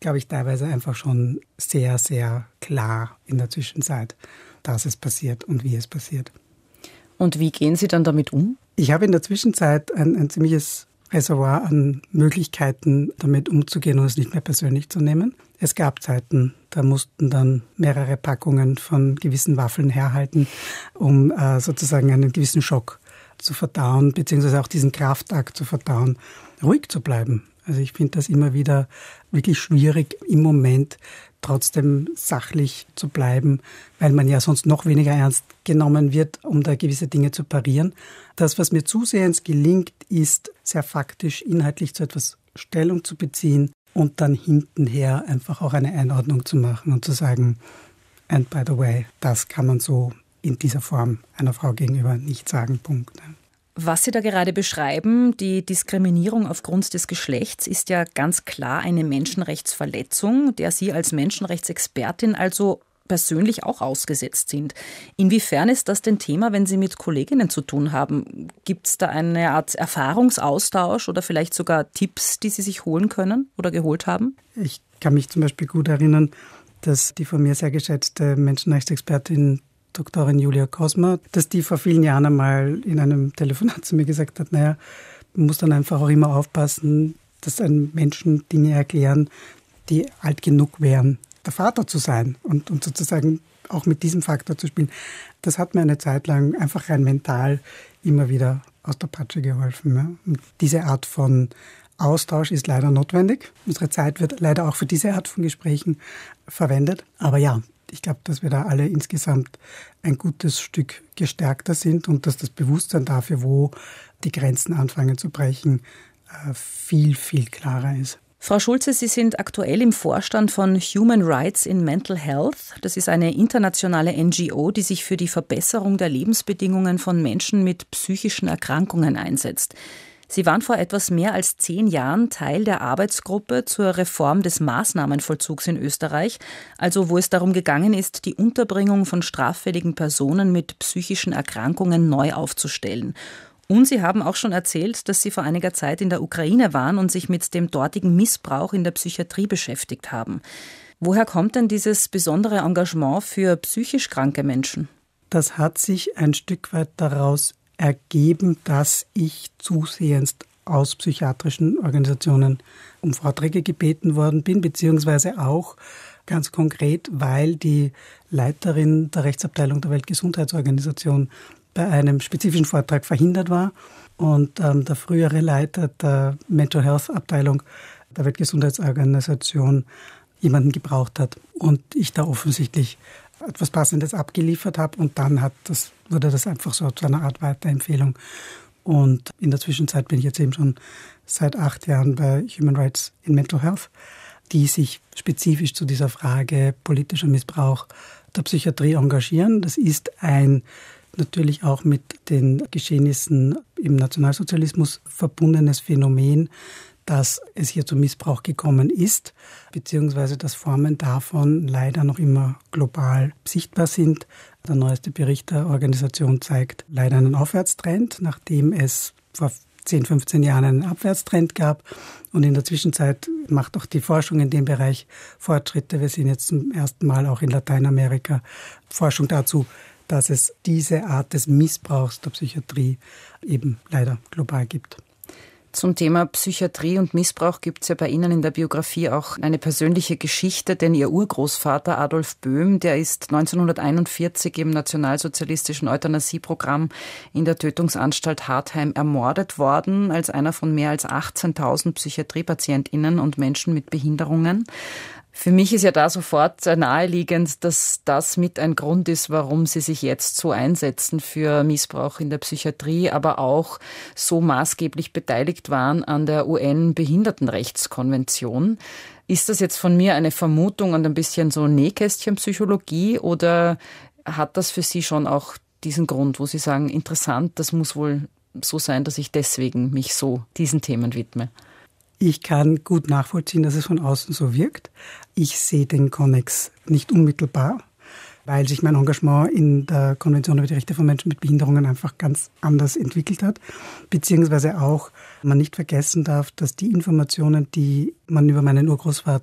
glaube ich, teilweise einfach schon sehr, sehr klar in der Zwischenzeit, dass es passiert und wie es passiert. Und wie gehen Sie dann damit um? Ich habe in der Zwischenzeit ein ziemliches Reservoir an Möglichkeiten, damit umzugehen und es nicht mehr persönlich zu nehmen. Es gab Zeiten, da mussten dann mehrere Packungen von gewissen Waffeln herhalten, um sozusagen einen gewissen Schock zu verdauen, beziehungsweise auch diesen Kraftakt zu verdauen, ruhig zu bleiben. Also ich finde das immer wieder wirklich schwierig, im Moment trotzdem sachlich zu bleiben, weil man ja sonst noch weniger ernst genommen wird, um da gewisse Dinge zu parieren. Das, was mir zusehends gelingt, ist sehr faktisch, inhaltlich zu etwas Stellung zu beziehen und dann hintenher einfach auch eine Einordnung zu machen und zu sagen, and by the way, das kann man so in dieser Form einer Frau gegenüber nicht sagen, Punkt. Was Sie da gerade beschreiben, die Diskriminierung aufgrund des Geschlechts, ist ja ganz klar eine Menschenrechtsverletzung, der Sie als Menschenrechtsexpertin also persönlich auch ausgesetzt sind. Inwiefern ist das denn Thema, wenn Sie mit Kolleginnen zu tun haben? Gibt es da eine Art Erfahrungsaustausch oder vielleicht sogar Tipps, die Sie sich holen können oder geholt haben? Ich kann mich zum Beispiel gut erinnern, dass die von mir sehr geschätzte Menschenrechtsexpertin Doktorin Julia Kosma, dass die vor vielen Jahren einmal in einem Telefonat zu mir gesagt hat, man muss dann einfach auch immer aufpassen, dass einem Menschen Dinge erklären, die alt genug wären, der Vater zu sein und sozusagen auch mit diesem Faktor zu spielen. Das hat mir eine Zeit lang einfach rein mental immer wieder aus der Patsche geholfen. Ja. Und diese Art von Austausch ist leider notwendig. Unsere Zeit wird leider auch für diese Art von Gesprächen verwendet. Aber ja, ich glaube, dass wir da alle insgesamt ein gutes Stück gestärkter sind und dass das Bewusstsein dafür, wo die Grenzen anfangen zu brechen, viel, viel klarer ist. Frau Schulze, Sie sind aktuell im Vorstand von Human Rights in Mental Health. Das ist eine internationale NGO, die sich für die Verbesserung der Lebensbedingungen von Menschen mit psychischen Erkrankungen einsetzt. Sie waren vor etwas mehr als 10 Jahren Teil der Arbeitsgruppe zur Reform des Maßnahmenvollzugs in Österreich, also wo es darum gegangen ist, die Unterbringung von straffälligen Personen mit psychischen Erkrankungen neu aufzustellen. Und Sie haben auch schon erzählt, dass Sie vor einiger Zeit in der Ukraine waren und sich mit dem dortigen Missbrauch in der Psychiatrie beschäftigt haben. Woher kommt denn dieses besondere Engagement für psychisch kranke Menschen? Das hat sich ein Stück weit daraus ergeben, dass ich zusehends aus psychiatrischen Organisationen um Vorträge gebeten worden bin, beziehungsweise auch ganz konkret, weil die Leiterin der Rechtsabteilung der Weltgesundheitsorganisation bei einem spezifischen Vortrag verhindert war und der frühere Leiter der Mental Health Abteilung der Weltgesundheitsorganisation jemanden gebraucht hat und ich da offensichtlich etwas Passendes abgeliefert habe und dann wurde das einfach so zu einer Art Weiterempfehlung. Und in der Zwischenzeit bin ich jetzt eben schon seit 8 Jahren bei Human Rights in Mental Health, die sich spezifisch zu dieser Frage politischer Missbrauch der Psychiatrie engagieren. Das ist ein natürlich auch mit den Geschehnissen im Nationalsozialismus verbundenes Phänomen, dass es hier zum Missbrauch gekommen ist, beziehungsweise dass Formen davon leider noch immer global sichtbar sind. Der neueste Bericht der Organisation zeigt leider einen Aufwärtstrend, nachdem es vor 10, 15 Jahren einen Abwärtstrend gab. Und in der Zwischenzeit macht auch die Forschung in dem Bereich Fortschritte. Wir sehen jetzt zum ersten Mal auch in Lateinamerika Forschung dazu, dass es diese Art des Missbrauchs der Psychiatrie eben leider global gibt. Zum Thema Psychiatrie und Missbrauch gibt es ja bei Ihnen in der Biografie auch eine persönliche Geschichte, denn Ihr Urgroßvater Adolf Böhm, der ist 1941 im nationalsozialistischen Euthanasieprogramm in der Tötungsanstalt Hartheim ermordet worden, als einer von mehr als 18.000 PsychiatriepatientInnen und Menschen mit Behinderungen. Für mich ist ja da sofort naheliegend, dass das mit ein Grund ist, warum Sie sich jetzt so einsetzen für Missbrauch in der Psychiatrie, aber auch so maßgeblich beteiligt waren an der UN-Behindertenrechtskonvention. Ist das jetzt von mir eine Vermutung und ein bisschen so Nähkästchenpsychologie oder hat das für Sie schon auch diesen Grund, wo Sie sagen, interessant, das muss wohl so sein, dass ich deswegen mich so diesen Themen widme? Ich kann gut nachvollziehen, dass es von außen so wirkt. Ich sehe den Konnex nicht unmittelbar, weil sich mein Engagement in der Konvention über die Rechte von Menschen mit Behinderungen einfach ganz anders entwickelt hat. Beziehungsweise auch man nicht vergessen darf, dass die Informationen, die man über meinen Urgroßvater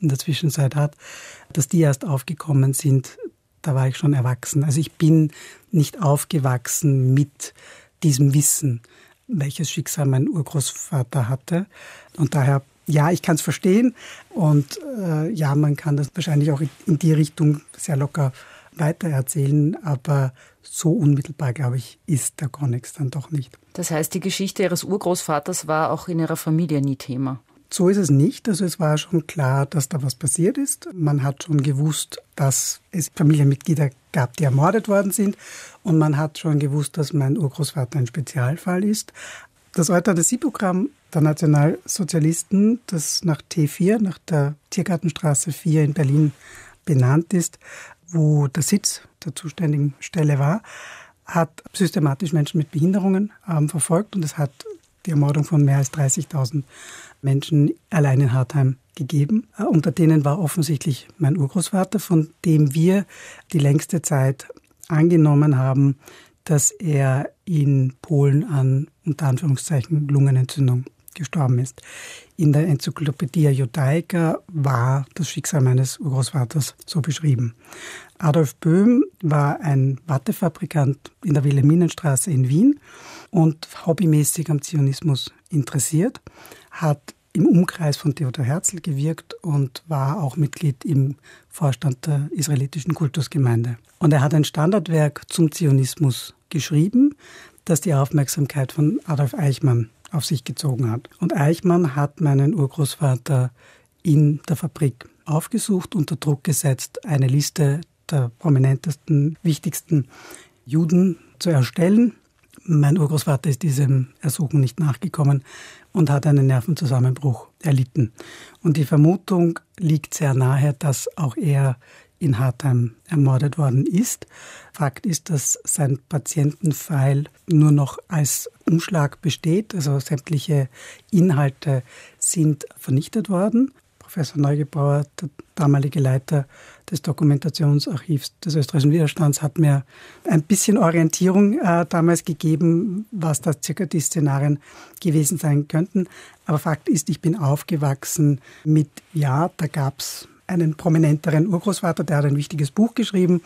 in der Zwischenzeit hat, dass die erst aufgekommen sind, da war ich schon erwachsen. Also ich bin nicht aufgewachsen mit diesem Wissen, welches Schicksal mein Urgroßvater hatte. Und daher, ja, ich kann es verstehen. Und ja, man kann das wahrscheinlich auch in die Richtung sehr locker weitererzählen. Aber so unmittelbar, glaube ich, ist der Konnex dann doch nicht. Das heißt, die Geschichte Ihres Urgroßvaters war auch in Ihrer Familie nie Thema? So ist es nicht. Also es war schon klar, dass da was passiert ist. Man hat schon gewusst, dass es Familienmitglieder gab, die ermordet worden sind. Und man hat schon gewusst, dass mein Urgroßvater ein Spezialfall ist. Das Euthanasie-Programm der Nationalsozialisten, das nach T4, nach der Tiergartenstraße 4 in Berlin benannt ist, wo der Sitz der zuständigen Stelle war, hat systematisch Menschen mit Behinderungen verfolgt. Und es hat die Ermordung von mehr als 30.000 Menschen allein in Hartheim gegeben. Unter denen war offensichtlich mein Urgroßvater, von dem wir die längste Zeit angenommen haben, dass er in Polen an, unter Anführungszeichen, Lungenentzündung gestorben ist. In der Enzyklopädie Judaica war das Schicksal meines Urgroßvaters so beschrieben. Adolf Böhm war ein Wattefabrikant in der Wilhelminenstraße in Wien und hobbymäßig am Zionismus interessiert, hat im Umkreis von Theodor Herzl gewirkt und war auch Mitglied im Vorstand der israelitischen Kultusgemeinde. Und er hat ein Standardwerk zum Zionismus geschrieben, das die Aufmerksamkeit von Adolf Eichmann auf sich gezogen hat. Und Eichmann hat meinen Urgroßvater in der Fabrik aufgesucht, unter Druck gesetzt, eine Liste der prominentesten, wichtigsten Juden zu erstellen. Mein Urgroßvater ist diesem Ersuchen nicht nachgekommen und hat einen Nervenzusammenbruch erlitten. Und die Vermutung liegt sehr nahe, dass auch er in Hartheim ermordet worden ist. Fakt ist, dass sein Patientenfile nur noch als Umschlag besteht. Also sämtliche Inhalte sind vernichtet worden. Professor Neugebauer, der damalige Leiter des Dokumentationsarchivs des österreichischen Widerstands, hat mir ein bisschen Orientierung damals gegeben, was da circa die Szenarien gewesen sein könnten. Aber Fakt ist, ich bin aufgewachsen mit, ja, da gab es einen prominenteren Urgroßvater, der hat ein wichtiges Buch geschrieben,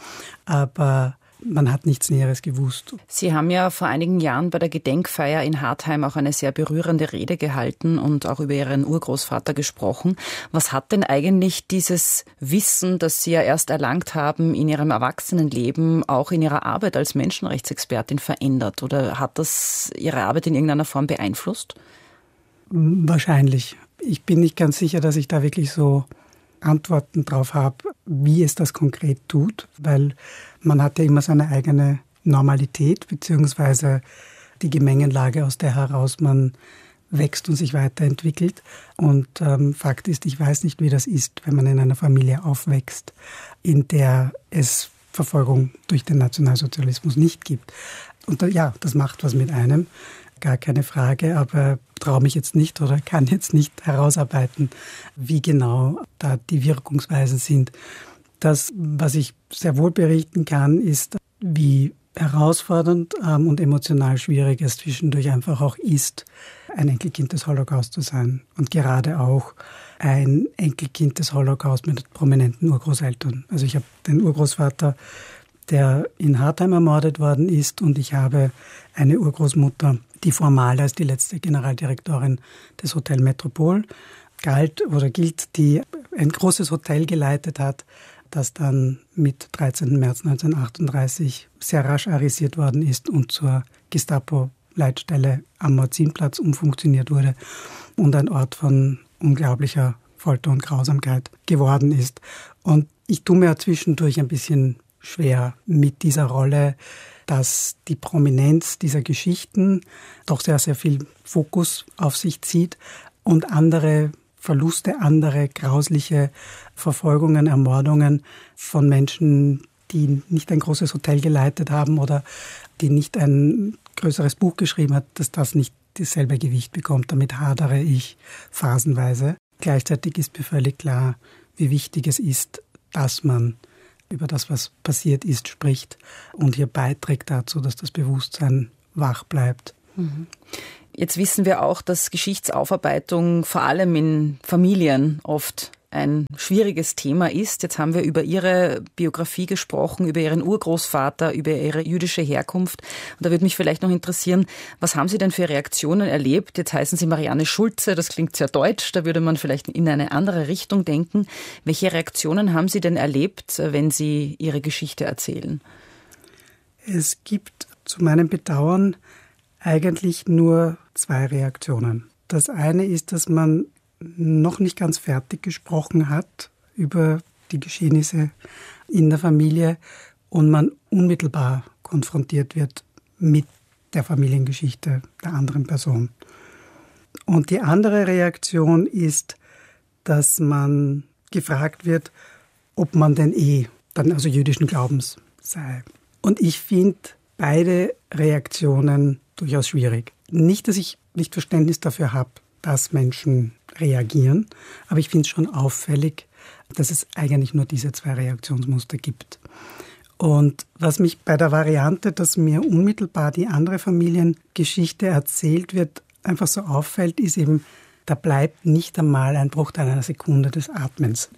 aber man hat nichts Näheres gewusst. Sie haben ja vor einigen Jahren bei der Gedenkfeier in Hartheim auch eine sehr berührende Rede gehalten und auch über Ihren Urgroßvater gesprochen. Was hat denn eigentlich dieses Wissen, das Sie ja erst erlangt haben in Ihrem Erwachsenenleben, auch in Ihrer Arbeit als Menschenrechtsexpertin verändert? Oder hat das Ihre Arbeit in irgendeiner Form beeinflusst? Wahrscheinlich. Ich bin nicht ganz sicher, dass ich da wirklich so Antworten drauf habe, wie es das konkret tut, weil man hat ja immer seine eigene Normalität beziehungsweise die Gemengenlage, aus der heraus man wächst und sich weiterentwickelt. Und Fakt ist, ich weiß nicht, wie das ist, wenn man in einer Familie aufwächst, in der es Verfolgung durch den Nationalsozialismus nicht gibt. Und ja, das macht was mit einem, gar keine Frage, aber traue mich jetzt nicht oder kann jetzt nicht herausarbeiten, wie genau da die Wirkungsweisen sind. Das, was ich sehr wohl berichten kann, ist, wie herausfordernd und emotional schwierig es zwischendurch einfach auch ist, ein Enkelkind des Holocaust zu sein. Und gerade auch ein Enkelkind des Holocaust mit prominenten Urgroßeltern. Also ich habe den Urgroßvater, der in Hartheim ermordet worden ist, und ich habe eine Urgroßmutter, die formal als die letzte Generaldirektorin des Hotel Metropol galt oder gilt, die ein großes Hotel geleitet hat, das dann mit 13. März 1938 sehr rasch arisiert worden ist und zur Gestapo-Leitstelle am Morzinplatz umfunktioniert wurde und ein Ort von unglaublicher Folter und Grausamkeit geworden ist. Und ich tue mir zwischendurch ein bisschen schwer mit dieser Rolle, dass die Prominenz dieser Geschichten doch sehr, sehr viel Fokus auf sich zieht und andere Verluste, andere grausliche Verfolgungen, Ermordungen von Menschen, die nicht ein großes Hotel geleitet haben oder die nicht ein größeres Buch geschrieben hat, dass das nicht dasselbe Gewicht bekommt. Damit hadere ich phasenweise. Gleichzeitig ist mir völlig klar, wie wichtig es ist, dass man über das, was passiert ist, spricht und hier beiträgt dazu, dass das Bewusstsein wach bleibt. Jetzt wissen wir auch, dass Geschichtsaufarbeitung vor allem in Familien oft ein schwieriges Thema ist. Jetzt haben wir über Ihre Biografie gesprochen, über Ihren Urgroßvater, über Ihre jüdische Herkunft. Und da würde mich vielleicht noch interessieren, was haben Sie denn für Reaktionen erlebt? Jetzt heißen Sie Marianne Schulze, das klingt sehr deutsch, da würde man vielleicht in eine andere Richtung denken. Welche Reaktionen haben Sie denn erlebt, wenn Sie Ihre Geschichte erzählen? Es gibt zu meinem Bedauern eigentlich nur 2 Reaktionen. Das eine ist, dass man noch nicht ganz fertig gesprochen hat über die Geschehnisse in der Familie und man unmittelbar konfrontiert wird mit der Familiengeschichte der anderen Person. Und die andere Reaktion ist, dass man gefragt wird, ob man denn dann also jüdischen Glaubens sei. Und ich finde beide Reaktionen durchaus schwierig. Nicht, dass ich nicht Verständnis dafür habe, dass Menschen reagieren, aber ich finde es schon auffällig, dass es eigentlich nur diese 2 Reaktionsmuster gibt. Und was mich bei der Variante, dass mir unmittelbar die andere Familiengeschichte erzählt wird, einfach so auffällt, ist eben, da bleibt nicht einmal ein Bruchteil einer Sekunde des Atmens.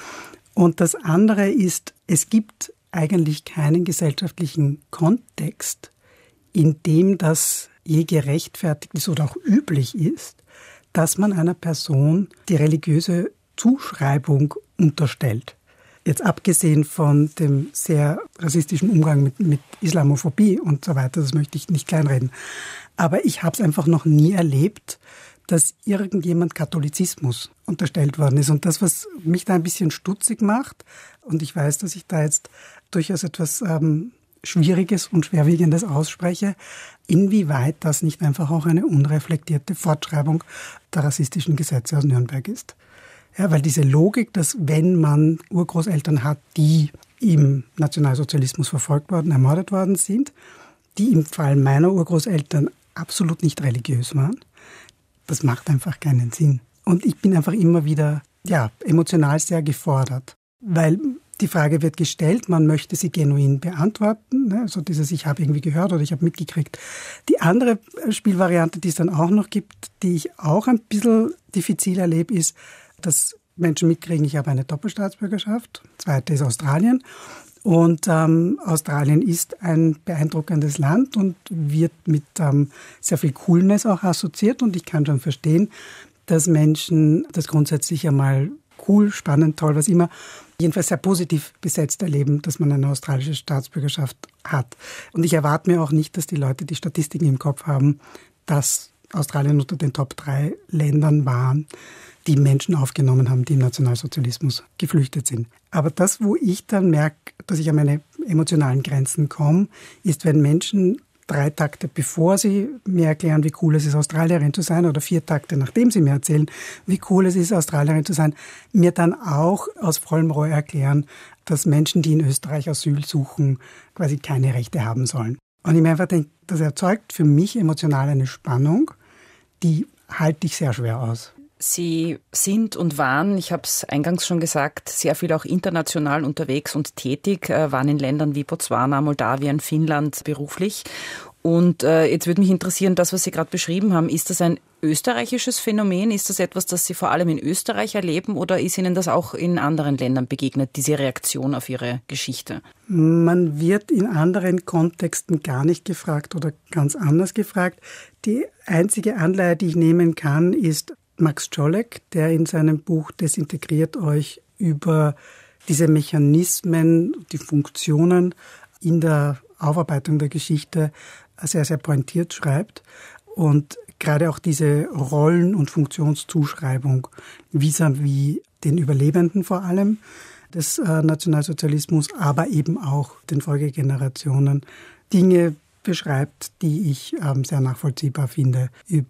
Und das andere ist, es gibt eigentlich keinen gesellschaftlichen Kontext, in dem das je gerechtfertigt ist oder auch üblich ist, dass man einer Person die religiöse Zuschreibung unterstellt. Jetzt abgesehen von dem sehr rassistischen Umgang mit Islamophobie und so weiter, das möchte ich nicht kleinreden. Aber ich habe es einfach noch nie erlebt, dass irgendjemand Katholizismus unterstellt worden ist. Und das, was mich da ein bisschen stutzig macht, und ich weiß, dass ich da jetzt durchaus etwas Schwieriges und Schwerwiegendes ausspreche, inwieweit das nicht einfach auch eine unreflektierte Fortschreibung der rassistischen Gesetze aus Nürnberg ist. Ja, weil diese Logik, dass wenn man Urgroßeltern hat, die im Nationalsozialismus verfolgt worden, ermordet worden sind, die im Fall meiner Urgroßeltern absolut nicht religiös waren, das macht einfach keinen Sinn. Und ich bin einfach immer wieder emotional sehr gefordert, weil die Frage wird gestellt, man möchte sie genuin beantworten, also dieses ich habe irgendwie gehört oder ich habe mitgekriegt. Die andere Spielvariante, die es dann auch noch gibt, die ich auch ein bisschen diffizil erlebe, ist, dass Menschen mitkriegen, ich habe eine Doppelstaatsbürgerschaft, zweite ist Australien. Und Australien ist ein beeindruckendes Land und wird mit sehr viel Coolness auch assoziiert. Und ich kann schon verstehen, dass Menschen das grundsätzlich einmal cool, spannend, toll, was immer, jedenfalls sehr positiv besetzt erleben, dass man eine australische Staatsbürgerschaft hat. Und ich erwarte mir auch nicht, dass die Leute die Statistiken im Kopf haben, dass Australien unter den Top 3 Ländern waren, die Menschen aufgenommen haben, die im Nationalsozialismus geflüchtet sind. Aber das, wo ich dann merke, dass ich an meine emotionalen Grenzen komme, ist, wenn Menschen 3 Takte bevor sie mir erklären, wie cool es ist, Australierin zu sein, oder 4 Takte nachdem sie mir erzählen, wie cool es ist, Australierin zu sein, mir dann auch aus vollem Rohr erklären, dass Menschen, die in Österreich Asyl suchen, quasi keine Rechte haben sollen. Und ich mir einfach denke, das erzeugt für mich emotional eine Spannung, die halte ich sehr schwer aus. Sie sind und waren, ich habe es eingangs schon gesagt, sehr viel auch international unterwegs und tätig, waren in Ländern wie Botswana, Moldawien, Finnland beruflich. Und jetzt würde mich interessieren, das, was Sie gerade beschrieben haben, ist das ein österreichisches Phänomen? Ist das etwas, das Sie vor allem in Österreich erleben oder ist Ihnen das auch in anderen Ländern begegnet, diese Reaktion auf Ihre Geschichte? Man wird in anderen Kontexten gar nicht gefragt oder ganz anders gefragt. Die einzige Anleihe, die ich nehmen kann, ist Max Czolek, der in seinem Buch Desintegriert euch über diese Mechanismen, die Funktionen in der Aufarbeitung der Geschichte sehr, sehr pointiert schreibt. Und gerade auch diese Rollen- und Funktionszuschreibung vis-à-vis den Überlebenden vor allem des Nationalsozialismus, aber eben auch den Folgegenerationen Dinge beschreibt, die ich sehr nachvollziehbar finde.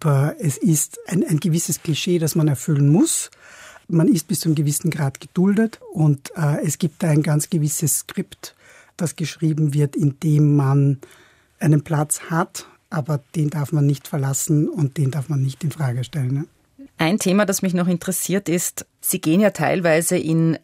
Es ist ein gewisses Klischee, das man erfüllen muss. Man ist bis zu einem gewissen Grad geduldet und es gibt da ein ganz gewisses Skript, das geschrieben wird, in dem man einen Platz hat, aber den darf man nicht verlassen und den darf man nicht in Frage stellen. Ne? Ein Thema, das mich noch interessiert, ist, Sie gehen ja teilweise in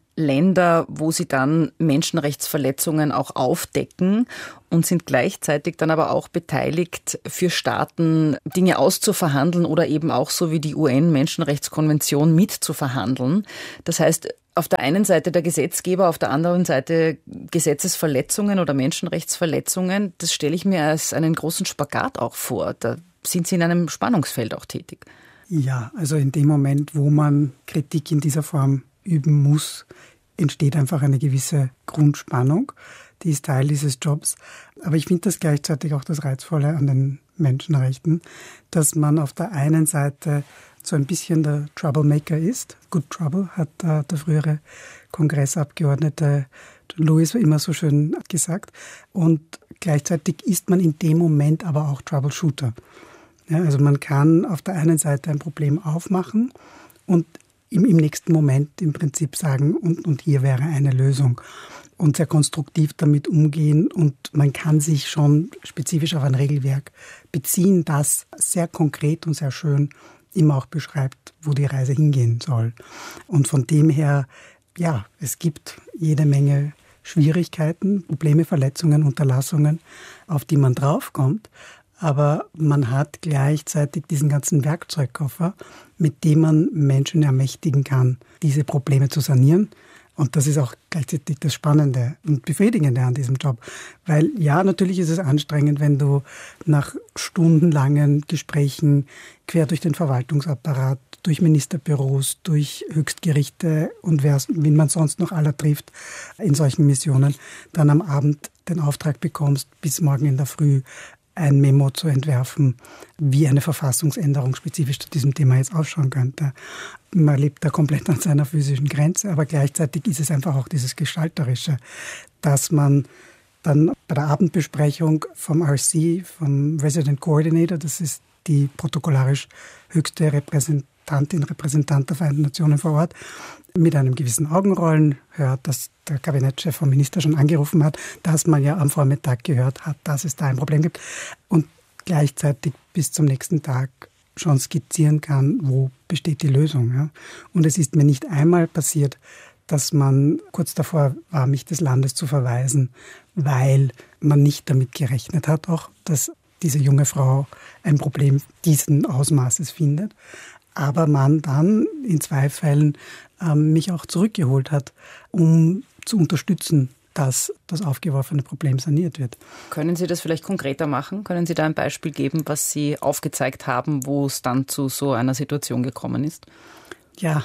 Länder, wo sie dann Menschenrechtsverletzungen auch aufdecken und sind gleichzeitig dann aber auch beteiligt, für Staaten Dinge auszuverhandeln oder eben auch so wie die UN-Menschenrechtskonvention mitzuverhandeln. Das heißt, auf der einen Seite der Gesetzgeber, auf der anderen Seite Gesetzesverletzungen oder Menschenrechtsverletzungen. Das stelle ich mir als einen großen Spagat auch vor. Da sind Sie in einem Spannungsfeld auch tätig. Ja, also in dem Moment, wo man Kritik in dieser Form üben muss, entsteht einfach eine gewisse Grundspannung. Die ist Teil dieses Jobs. Aber ich finde das gleichzeitig auch das Reizvolle an den Menschenrechten, dass man auf der einen Seite so ein bisschen der Troublemaker ist. Good Trouble, hat der frühere Kongressabgeordnete John Lewis immer so schön gesagt. Und gleichzeitig ist man in dem Moment aber auch Troubleshooter. Ja, also man kann auf der einen Seite ein Problem aufmachen und im nächsten Moment im Prinzip sagen, und hier wäre eine Lösung. Und sehr konstruktiv damit umgehen. Und man kann sich schon spezifisch auf ein Regelwerk beziehen, das sehr konkret und sehr schön immer auch beschreibt, wo die Reise hingehen soll. Und von dem her, ja, es gibt jede Menge Schwierigkeiten, Probleme, Verletzungen, Unterlassungen, auf die man draufkommt. Aber man hat gleichzeitig diesen ganzen Werkzeugkoffer, mit dem man Menschen ermächtigen kann, diese Probleme zu sanieren. Und das ist auch gleichzeitig das Spannende und Befriedigende an diesem Job. Weil ja, natürlich ist es anstrengend, wenn du nach stundenlangen Gesprächen quer durch den Verwaltungsapparat, durch Ministerbüros, durch Höchstgerichte und wen man sonst noch alle trifft in solchen Missionen, dann am Abend den Auftrag bekommst, bis morgen in der Früh ein Memo zu entwerfen, wie eine Verfassungsänderung spezifisch zu diesem Thema jetzt ausschauen könnte. Man lebt da komplett an seiner physischen Grenze, aber gleichzeitig ist es einfach auch dieses Gestalterische, dass man dann bei der Abendbesprechung vom RC, vom Resident Coordinator, das ist die protokollarisch höchste Repräsentant der Vereinten Nationen vor Ort, mit einem gewissen Augenrollen hört, dass der Kabinettschef vom Minister schon angerufen hat, dass man ja am Vormittag gehört hat, dass es da ein Problem gibt und gleichzeitig bis zum nächsten Tag schon skizzieren kann, wo besteht die Lösung. Ja? Und es ist mir nicht einmal passiert, dass man kurz davor war, mich des Landes zu verweisen, weil man nicht damit gerechnet hat, auch dass diese junge Frau ein Problem diesen Ausmaßes findet. Aber man dann in 2 Fällen mich auch zurückgeholt hat, um zu unterstützen, dass das aufgeworfene Problem saniert wird. Können Sie das vielleicht konkreter machen? Können Sie da ein Beispiel geben, was Sie aufgezeigt haben, wo es dann zu so einer Situation gekommen ist? Ja,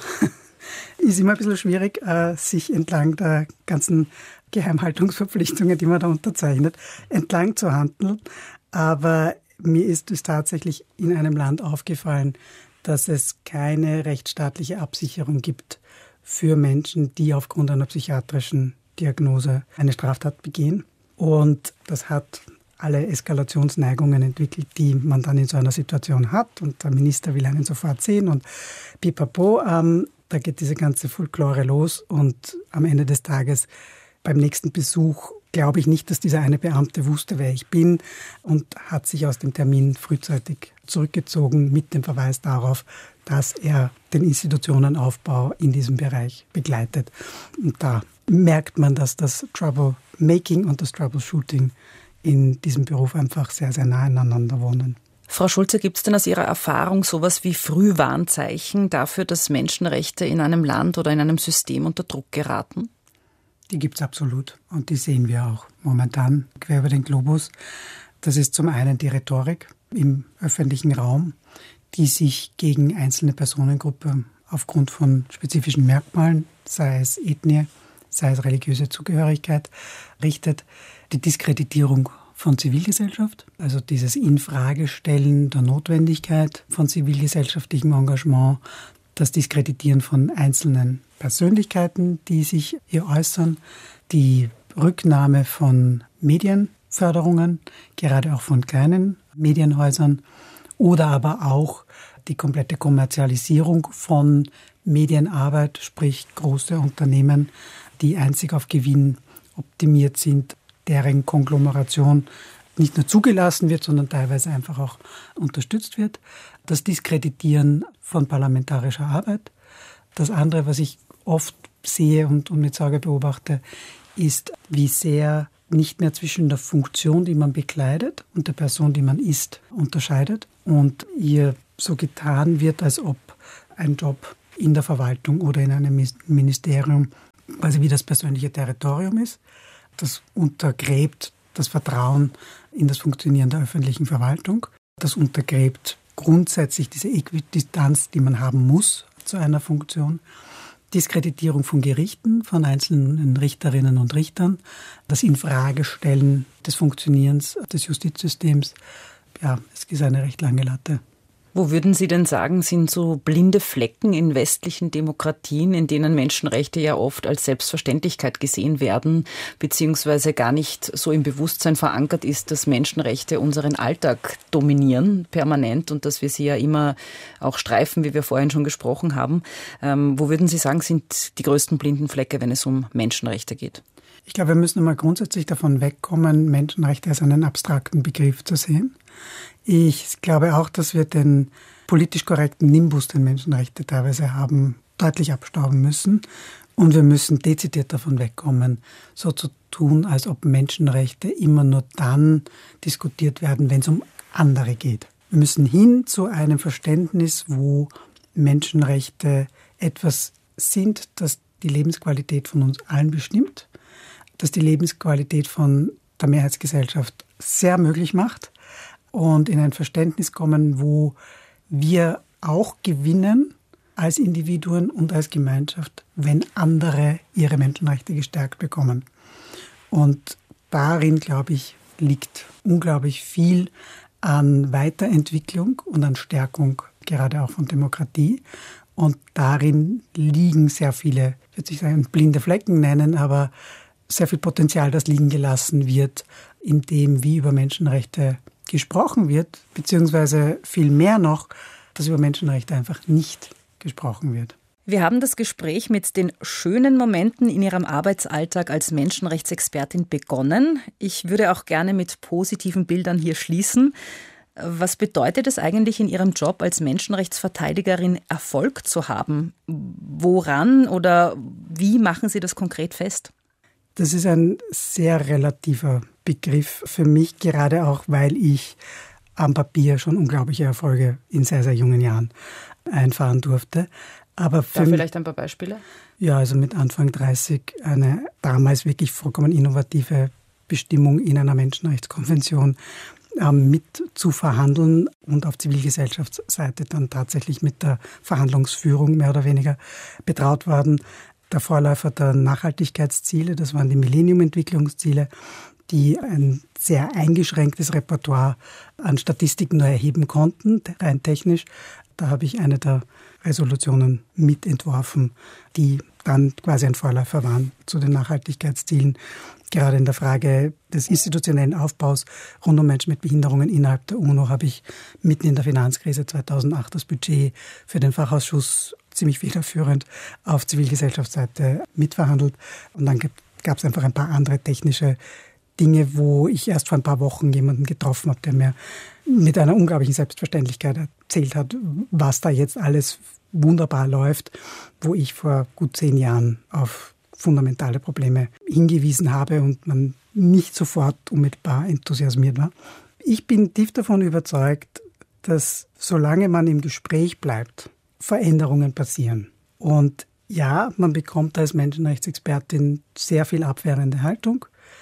ist immer ein bisschen schwierig, sich entlang der ganzen Geheimhaltungsverpflichtungen, die man da unterzeichnet, entlang zu handeln. Aber mir ist es tatsächlich in einem Land aufgefallen, dass es keine rechtsstaatliche Absicherung gibt für Menschen, die aufgrund einer psychiatrischen Diagnose eine Straftat begehen. Und das hat alle Eskalationsneigungen entwickelt, die man dann in so einer Situation hat. Und der Minister will einen sofort sehen und pipapo, da geht diese ganze Folklore los. Und am Ende des Tages, beim nächsten Besuch, glaube ich nicht, dass dieser eine Beamte wusste, wer ich bin und hat sich aus dem Termin frühzeitig zurückgezogen mit dem Verweis darauf, dass er den Institutionenaufbau in diesem Bereich begleitet. Und da merkt man, dass das Troublemaking und das Troubleshooting in diesem Beruf einfach sehr, sehr nah aneinander wohnen. Frau Schulze, gibt es denn aus Ihrer Erfahrung sowas wie Frühwarnzeichen dafür, dass Menschenrechte in einem Land oder in einem System unter Druck geraten? Die gibt es absolut und die sehen wir auch momentan quer über den Globus. Das ist zum einen die Rhetorik im öffentlichen Raum, die sich gegen einzelne Personengruppen aufgrund von spezifischen Merkmalen, sei es Ethnie, sei es religiöse Zugehörigkeit, richtet. Die Diskreditierung von Zivilgesellschaft, also dieses Infragestellen der Notwendigkeit von zivilgesellschaftlichem Engagement, das Diskreditieren von einzelnen Persönlichkeiten, die sich hier äußern, die Rücknahme von Medienförderungen, gerade auch von kleinen Medienhäusern, oder aber auch die komplette Kommerzialisierung von Medienarbeit, sprich große Unternehmen, die einzig auf Gewinn optimiert sind, deren Konglomeration nicht nur zugelassen wird, sondern teilweise einfach auch unterstützt wird. Das Diskreditieren von parlamentarischer Arbeit. Das andere, was ich oft sehe und mit Sorge beobachte, ist, wie sehr nicht mehr zwischen der Funktion, die man bekleidet, und der Person, die man ist, unterscheidet. Und ihr so getan wird, als ob ein Job in der Verwaltung oder in einem Ministerium quasi wie das persönliche Territorium ist. Das untergräbt das Vertrauen in das Funktionieren der öffentlichen Verwaltung. Das untergräbt grundsätzlich diese Äquidistanz, die man haben muss zu einer Funktion. Diskreditierung von Gerichten, von einzelnen Richterinnen und Richtern, das Infragestellen des Funktionierens des Justizsystems. Ja, es ist eine recht lange Latte. Wo würden Sie denn sagen, sind so blinde Flecken in westlichen Demokratien, in denen Menschenrechte ja oft als Selbstverständlichkeit gesehen werden, beziehungsweise gar nicht so im Bewusstsein verankert ist, dass Menschenrechte unseren Alltag dominieren, permanent, und dass wir sie ja immer auch streifen, wie wir vorhin schon gesprochen haben. Wo würden Sie sagen, sind die größten blinden Flecke, wenn es um Menschenrechte geht? Ich glaube, wir müssen einmal grundsätzlich davon wegkommen, Menschenrechte als einen abstrakten Begriff zu sehen. Ich glaube auch, dass wir den politisch korrekten Nimbus, den Menschenrechte teilweise haben, deutlich abstauben müssen. Und wir müssen dezidiert davon wegkommen, so zu tun, als ob Menschenrechte immer nur dann diskutiert werden, wenn es um andere geht. Wir müssen hin zu einem Verständnis, wo Menschenrechte etwas sind, das die Lebensqualität von uns allen bestimmt, das die Lebensqualität von der Mehrheitsgesellschaft sehr möglich macht, und in ein Verständnis kommen, wo wir auch gewinnen als Individuen und als Gemeinschaft, wenn andere ihre Menschenrechte gestärkt bekommen. Und darin, glaube ich, liegt unglaublich viel an Weiterentwicklung und an Stärkung, gerade auch von Demokratie. Und darin liegen sehr viele, ich würde nicht sagen, blinde Flecken nennen, aber sehr viel Potenzial, das liegen gelassen wird, in dem, wie über Menschenrechte gesprochen wird, beziehungsweise viel mehr noch, dass über Menschenrechte einfach nicht gesprochen wird. Wir haben das Gespräch mit den schönen Momenten in Ihrem Arbeitsalltag als Menschenrechtsexpertin begonnen. Ich würde auch gerne mit positiven Bildern hier schließen. Was bedeutet es eigentlich in Ihrem Job als Menschenrechtsverteidigerin, Erfolg zu haben? Woran oder wie machen Sie das konkret fest? Das ist ein sehr relativer Begriff für mich, gerade auch, weil ich am Papier schon unglaubliche Erfolge in sehr, sehr jungen Jahren einfahren durfte. Aber vielleicht ein paar Beispiele? Ja, also mit Anfang 30 eine damals wirklich vollkommen innovative Bestimmung in einer Menschenrechtskonvention mit zu verhandeln und auf Zivilgesellschaftsseite dann tatsächlich mit der Verhandlungsführung mehr oder weniger betraut worden. Der Vorläufer der Nachhaltigkeitsziele, das waren die Millennium-Entwicklungsziele, die ein sehr eingeschränktes Repertoire an Statistiken nur erheben konnten, rein technisch. Da habe ich eine der Resolutionen mitentworfen, die dann quasi ein Vorläufer waren zu den Nachhaltigkeitszielen. Gerade in der Frage des institutionellen Aufbaus rund um Menschen mit Behinderungen innerhalb der UNO habe ich mitten in der Finanzkrise 2008 das Budget für den Fachausschuss ziemlich federführend auf Zivilgesellschaftsseite mitverhandelt. Und dann gab es einfach ein paar andere technische Dinge, wo ich erst vor ein paar Wochen jemanden getroffen habe, der mir mit einer unglaublichen Selbstverständlichkeit erzählt hat, was da jetzt alles wunderbar läuft, wo ich vor gut 10 Jahren auf fundamentale Probleme hingewiesen habe und man nicht sofort unmittelbar enthusiasmiert war. Ich bin tief davon überzeugt, dass solange man im Gespräch bleibt, Veränderungen passieren. Und ja, man bekommt als Menschenrechtsexpertin sehr viel abwehrende Haltung.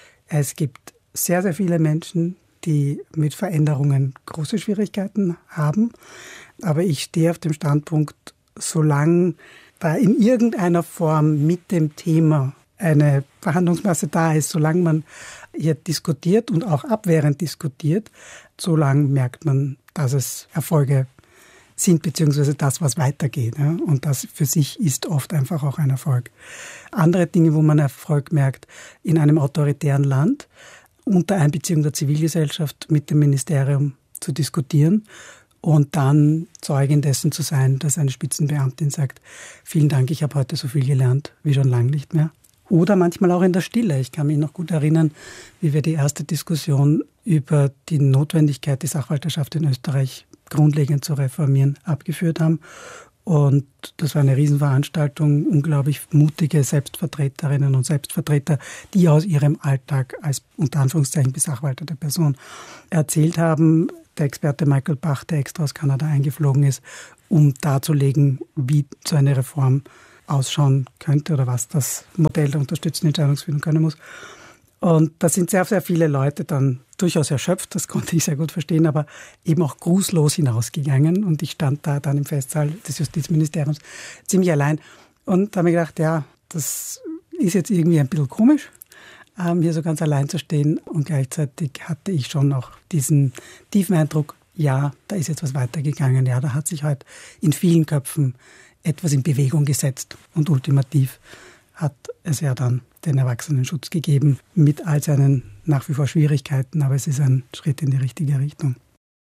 Es gibt sehr, sehr viele Menschen, die mit Veränderungen große Schwierigkeiten haben. Aber ich stehe auf dem Standpunkt, solange da in irgendeiner Form mit dem Thema eine Verhandlungsmasse da ist, solange man hier diskutiert und auch abwehrend diskutiert, solange merkt man, dass es Erfolge sind, beziehungsweise das, was weitergeht. Ja? Und das für sich ist oft einfach auch ein Erfolg. Andere Dinge, wo man Erfolg merkt, in einem autoritären Land, unter Einbeziehung der Zivilgesellschaft mit dem Ministerium zu diskutieren und dann Zeugin dessen zu sein, dass eine Spitzenbeamtin sagt, vielen Dank, ich habe heute so viel gelernt, wie schon lange nicht mehr. Oder manchmal auch in der Stille. Ich kann mich noch gut erinnern, wie wir die erste Diskussion über die Notwendigkeit, die Sachwalterschaft in Österreich grundlegend zu reformieren, abgeführt haben. Und das war eine Riesenveranstaltung, unglaublich mutige Selbstvertreterinnen und Selbstvertreter, die aus ihrem Alltag als unter Anführungszeichen besachwaltete Person erzählt haben. Der Experte Michael Bach, der extra aus Kanada eingeflogen ist, um darzulegen, wie so eine Reform ausschauen könnte oder was das Modell der unterstützten Entscheidungsfindung können muss. Und da sind sehr, sehr viele Leute dann durchaus erschöpft, das konnte ich sehr gut verstehen, aber eben auch grußlos hinausgegangen. Und ich stand da dann im Festsaal des Justizministeriums ziemlich allein und habe mir gedacht, ja, das ist jetzt irgendwie ein bisschen komisch, hier so ganz allein zu stehen. Und gleichzeitig hatte ich schon auch diesen tiefen Eindruck, ja, da ist jetzt was weitergegangen. Ja, da hat sich halt in vielen Köpfen etwas in Bewegung gesetzt. Und ultimativ hat es ja dann den Erwachsenenschutz gegeben, mit all seinen nach wie vor Schwierigkeiten, aber es ist ein Schritt in die richtige Richtung.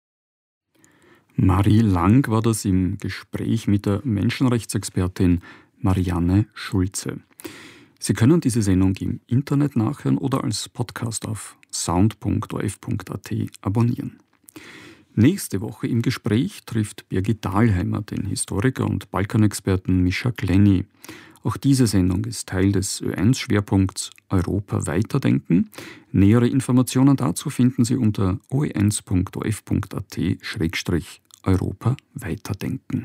Marie Lang war das im Gespräch mit der Menschenrechtsexpertin Marianne Schulze. Sie können diese Sendung im Internet nachhören oder als Podcast auf sound.orf.at abonnieren. Nächste Woche im Gespräch trifft Birgit Dahlheimer den Historiker und Balkanexperten Mischa Klenny. Auch diese Sendung ist Teil des Ö1-Schwerpunkts Europa weiterdenken. Nähere Informationen dazu finden Sie unter oe1.orf.at/Europa weiterdenken.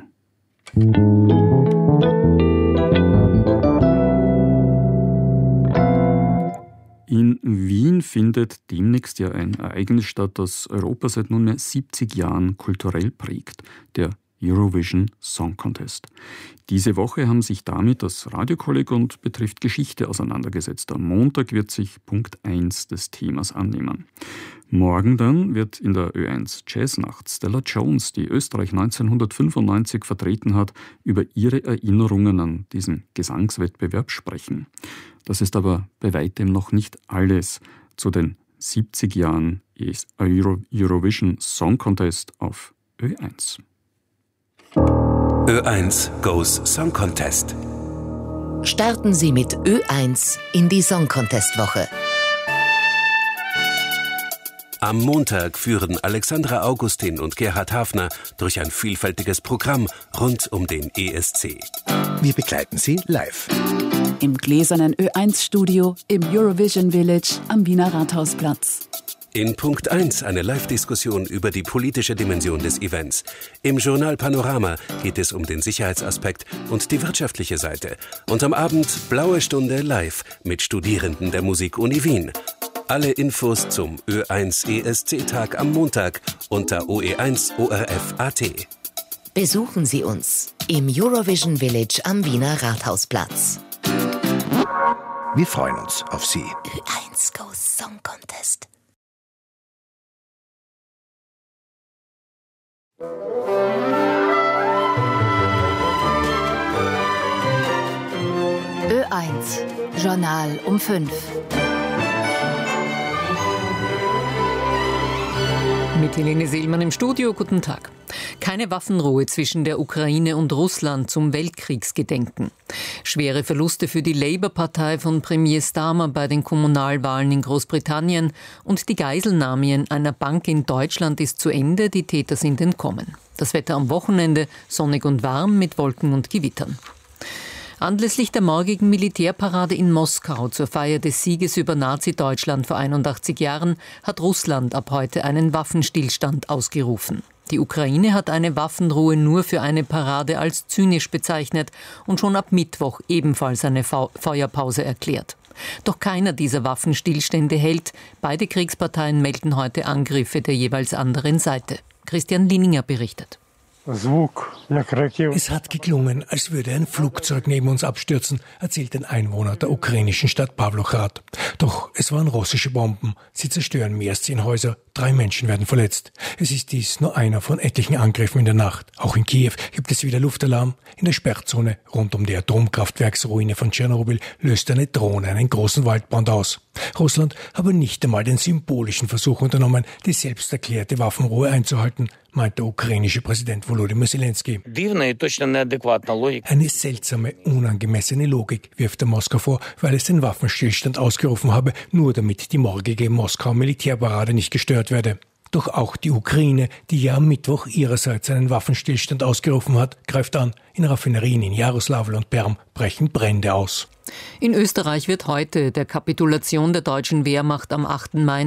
In Wien findet demnächst ja ein Ereignis statt, das Europa seit nunmehr 70 Jahren kulturell prägt, der Eurovision Song Contest. Diese Woche haben sich damit das Radiokolleg und Betrifft Geschichte auseinandergesetzt. Am Montag wird sich Punkt 1 des Themas annehmen. Morgen dann wird in der Ö1 Jazznacht Stella Jones, die Österreich 1995 vertreten hat, über ihre Erinnerungen an diesen Gesangswettbewerb sprechen. Das ist aber bei weitem noch nicht alles zu den 70 Jahren Eurovision Song Contest auf Ö1. Ö1 Goes Song Contest. Starten Sie mit Ö1 in die Song Contest Woche. Am Montag führen Alexandra Augustin und Gerhard Hafner durch ein vielfältiges Programm rund um den ESC. Wir begleiten Sie live. Im gläsernen Ö1-Studio im Eurovision Village am Wiener Rathausplatz. In Punkt 1 eine Live-Diskussion über die politische Dimension des Events. Im Journal Panorama geht es um den Sicherheitsaspekt und die wirtschaftliche Seite. Und am Abend Blaue Stunde live mit Studierenden der Musikuni Wien. Alle Infos zum Ö1 ESC-Tag am Montag unter OE1 ORF.at. Besuchen Sie uns im Eurovision Village am Wiener Rathausplatz. Wir freuen uns auf Sie. Ö1 Goes Song Contest. Ö1 Journal um 5. Mit Helene Seelmann im Studio, guten Tag. Keine Waffenruhe zwischen der Ukraine und Russland zum Weltkriegsgedenken. Schwere Verluste für die Labour-Partei von Premier Starmer bei den Kommunalwahlen in Großbritannien und die Geiselnahme einer Bank in Deutschland ist zu Ende, die Täter sind entkommen. Das Wetter am Wochenende sonnig und warm mit Wolken und Gewittern. Anlässlich der morgigen Militärparade in Moskau zur Feier des Sieges über Nazi-Deutschland vor 81 Jahren hat Russland ab heute einen Waffenstillstand ausgerufen. Die Ukraine hat eine Waffenruhe nur für eine Parade als zynisch bezeichnet und schon ab Mittwoch ebenfalls eine Feuerpause erklärt. Doch keiner dieser Waffenstillstände hält. Beide Kriegsparteien melden heute Angriffe der jeweils anderen Seite. Christian Lininger berichtet. Es hat geklungen, als würde ein Flugzeug neben uns abstürzen, erzählt ein Einwohner der ukrainischen Stadt Pawlochrad. Doch es waren russische Bomben. Sie zerstören mehr als 10 Häuser. 3 Menschen werden verletzt. Es ist dies nur einer von etlichen Angriffen in der Nacht. Auch in Kiew gibt es wieder Luftalarm. In der Sperrzone rund um die Atomkraftwerksruine von Tschernobyl löste eine Drohne einen großen Waldbrand aus. Russland habe nicht einmal den symbolischen Versuch unternommen, die selbsterklärte Waffenruhe einzuhalten, meint der ukrainische Präsident Volodymyr Zelensky. Eine seltsame, unangemessene Logik wirft er Moskau vor, weil es den Waffenstillstand ausgerufen habe, nur damit die morgige Moskauer Militärparade nicht gestört werde. Doch auch die Ukraine, die ja am Mittwoch ihrerseits einen Waffenstillstand ausgerufen hat, greift an. In Raffinerien in Jaroslavl und Perm brechen Brände aus. In Österreich wird heute der Kapitulation der deutschen Wehrmacht am 8. Mai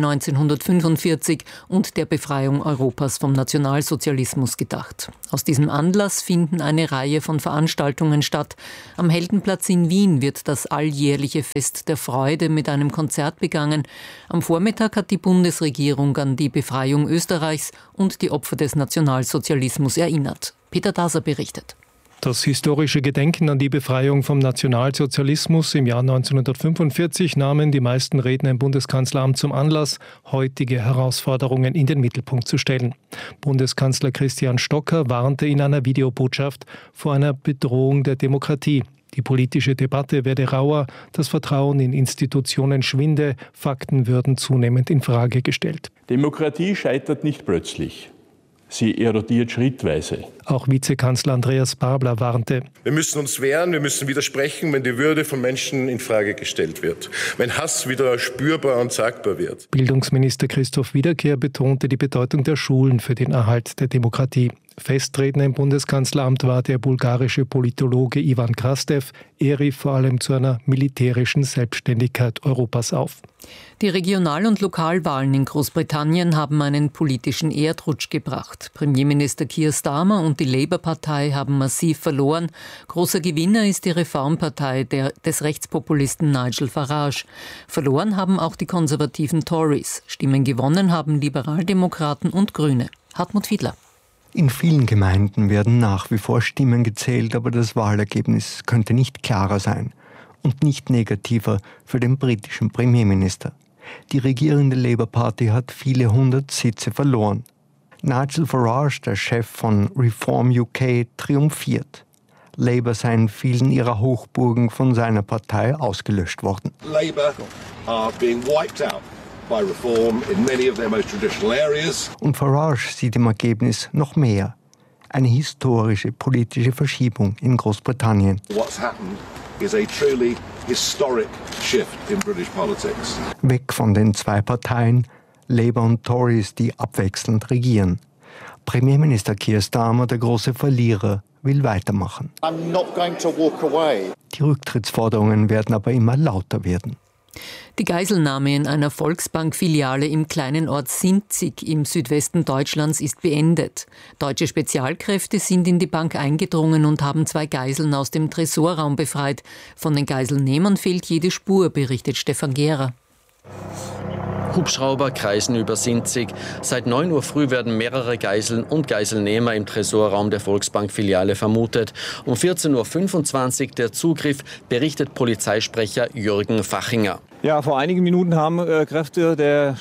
1945 und der Befreiung Europas vom Nationalsozialismus gedacht. Aus diesem Anlass finden eine Reihe von Veranstaltungen statt. Am Heldenplatz in Wien wird das alljährliche Fest der Freude mit einem Konzert begangen. Am Vormittag hat die Bundesregierung an die Befreiung Österreichs und die Opfer des Nationalsozialismus erinnert. Peter Daser berichtet. Das historische Gedenken an die Befreiung vom Nationalsozialismus im Jahr 1945 nahmen die meisten Redner im Bundeskanzleramt zum Anlass, heutige Herausforderungen in den Mittelpunkt zu stellen. Bundeskanzler Christian Stocker warnte in einer Videobotschaft vor einer Bedrohung der Demokratie. Die politische Debatte werde rauer, das Vertrauen in Institutionen schwinde, Fakten würden zunehmend in Frage gestellt. Demokratie scheitert nicht plötzlich. Sie erodiert schrittweise. Auch Vizekanzler Andreas Babler warnte. Wir müssen uns wehren, wir müssen widersprechen, wenn die Würde von Menschen in Frage gestellt wird. Wenn Hass wieder spürbar und sagbar wird. Bildungsminister Christoph Wiederkehr betonte die Bedeutung der Schulen für den Erhalt der Demokratie. Festredner im Bundeskanzleramt war der bulgarische Politologe Ivan Krastev. Er rief vor allem zu einer militärischen Selbstständigkeit Europas auf. Die Regional- und Lokalwahlen in Großbritannien haben einen politischen Erdrutsch gebracht. Premierminister Keir Starmer und die Labour-Partei haben massiv verloren. Großer Gewinner ist die Reformpartei des Rechtspopulisten Nigel Farage. Verloren haben auch die konservativen Tories. Stimmen gewonnen haben Liberaldemokraten und Grüne. Hartmut Fiedler. In vielen Gemeinden werden nach wie vor Stimmen gezählt, aber das Wahlergebnis könnte nicht klarer sein und nicht negativer für den britischen Premierminister. Die regierende Labour Party hat viele hundert Sitze verloren. Nigel Farage, der Chef von Reform UK, triumphiert. Labour sei in vielen ihrer Hochburgen von seiner Partei ausgelöscht worden. Labour are being wiped out. Und Farage sieht im Ergebnis noch mehr. Eine historische politische Verschiebung in Großbritannien. Weg von den zwei Parteien, Labour und Tories, die abwechselnd regieren. Premierminister Keir Starmer, der große Verlierer, will weitermachen. Die Rücktrittsforderungen werden aber immer lauter werden. Die Geiselnahme in einer Volksbank-Filiale im kleinen Ort Sinzig im Südwesten Deutschlands ist beendet. Deutsche Spezialkräfte sind in die Bank eingedrungen und haben 2 Geiseln aus dem Tresorraum befreit. Von den Geiselnehmern fehlt jede Spur, berichtet Stefan Gehrer. Hubschrauber kreisen über Sinzig. Seit 9 Uhr früh werden mehrere Geiseln und Geiselnehmer im Tresorraum der Volksbank-Filiale vermutet. Um 14.25 Uhr der Zugriff, berichtet Polizeisprecher Jürgen Fachinger. Ja, vor einigen Minuten haben Kräfte der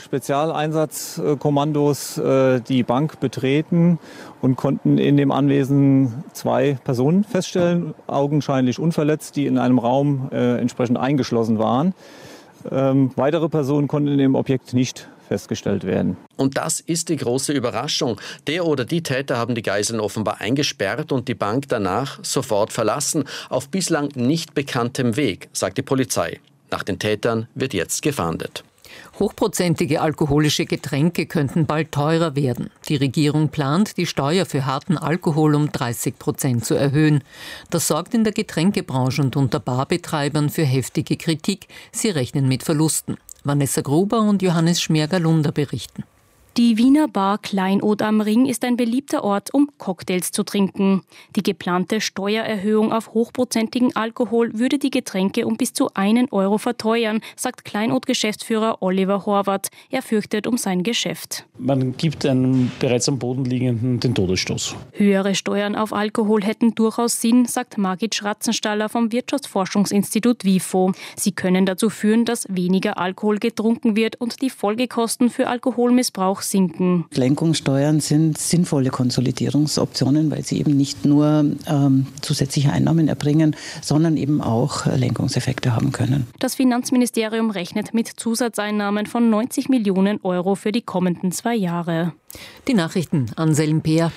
Spezialeinsatzkommandos die Bank betreten und konnten in dem Anwesen 2 Personen feststellen, augenscheinlich unverletzt, die in einem Raum entsprechend eingeschlossen waren. Weitere Personen konnten in dem Objekt nicht festgestellt werden. Und das ist die große Überraschung. Der oder die Täter haben die Geiseln offenbar eingesperrt und die Bank danach sofort verlassen, auf bislang nicht bekanntem Weg, sagt die Polizei. Nach den Tätern wird jetzt gefahndet. Hochprozentige alkoholische Getränke könnten bald teurer werden. Die Regierung plant, die Steuer für harten Alkohol um 30% zu erhöhen. Das sorgt in der Getränkebranche und unter Barbetreibern für heftige Kritik. Sie rechnen mit Verlusten. Vanessa Gruber und Johannes Schmerger-Lunder berichten. Die Wiener Bar Kleinod am Ring ist ein beliebter Ort, um Cocktails zu trinken. Die geplante Steuererhöhung auf hochprozentigen Alkohol würde die Getränke um bis zu 1 Euro verteuern, sagt Kleinod-Geschäftsführer Oliver Horvath. Er fürchtet um sein Geschäft. Man gibt einem bereits am Boden liegenden den Todesstoß. Höhere Steuern auf Alkohol hätten durchaus Sinn, sagt Margit Schratzenstaller vom Wirtschaftsforschungsinstitut WIFO. Sie können dazu führen, dass weniger Alkohol getrunken wird und die Folgekosten für Alkoholmissbrauch sinken. Lenkungssteuern sind sinnvolle Konsolidierungsoptionen, weil sie eben nicht nur zusätzliche Einnahmen erbringen, sondern eben auch Lenkungseffekte haben können. Das Finanzministerium rechnet mit Zusatzeinnahmen von 90 Millionen Euro für die kommenden 2 Jahre. Die Nachrichten, Anselm Peer.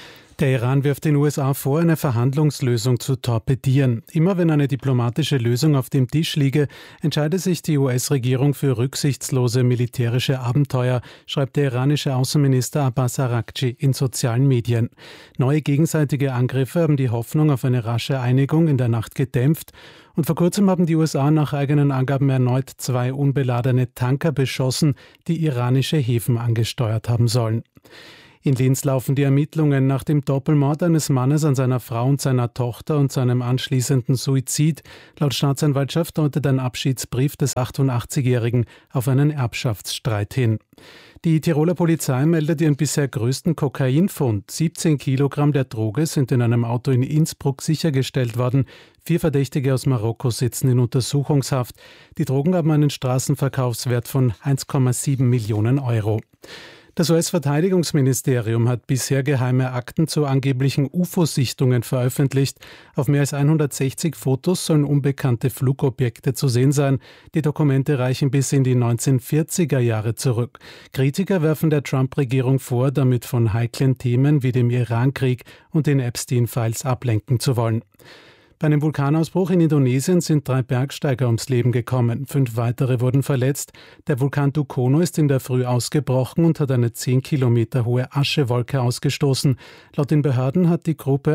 Der Iran wirft den USA vor, eine Verhandlungslösung zu torpedieren. Immer wenn eine diplomatische Lösung auf dem Tisch liege, entscheide sich die US-Regierung für rücksichtslose militärische Abenteuer, schreibt der iranische Außenminister Abbas Araghchi in sozialen Medien. Neue gegenseitige Angriffe haben die Hoffnung auf eine rasche Einigung in der Nacht gedämpft. Und vor kurzem haben die USA nach eigenen Angaben erneut 2 unbeladene Tanker beschossen, die iranische Häfen angesteuert haben sollen. In Linz laufen die Ermittlungen nach dem Doppelmord eines Mannes an seiner Frau und seiner Tochter und seinem anschließenden Suizid. Laut Staatsanwaltschaft deutet ein Abschiedsbrief des 88-Jährigen auf einen Erbschaftsstreit hin. Die Tiroler Polizei meldet ihren bisher größten Kokainfund. 17 Kilogramm der Droge sind in einem Auto in Innsbruck sichergestellt worden. 4 Verdächtige aus Marokko sitzen in Untersuchungshaft. Die Drogen haben einen Straßenverkaufswert von 1,7 Millionen Euro. Das US-Verteidigungsministerium hat bisher geheime Akten zu angeblichen UFO-Sichtungen veröffentlicht. Auf mehr als 160 Fotos sollen unbekannte Flugobjekte zu sehen sein. Die Dokumente reichen bis in die 1940er Jahre zurück. Kritiker werfen der Trump-Regierung vor, damit von heiklen Themen wie dem Irankrieg und den Epstein-Files ablenken zu wollen. Bei einem Vulkanausbruch in Indonesien sind 3 Bergsteiger ums Leben gekommen. 5 weitere wurden verletzt. Der Vulkan Dukono ist in der Früh ausgebrochen und hat eine 10 Kilometer hohe Aschewolke ausgestoßen. Laut den Behörden hat die Gruppe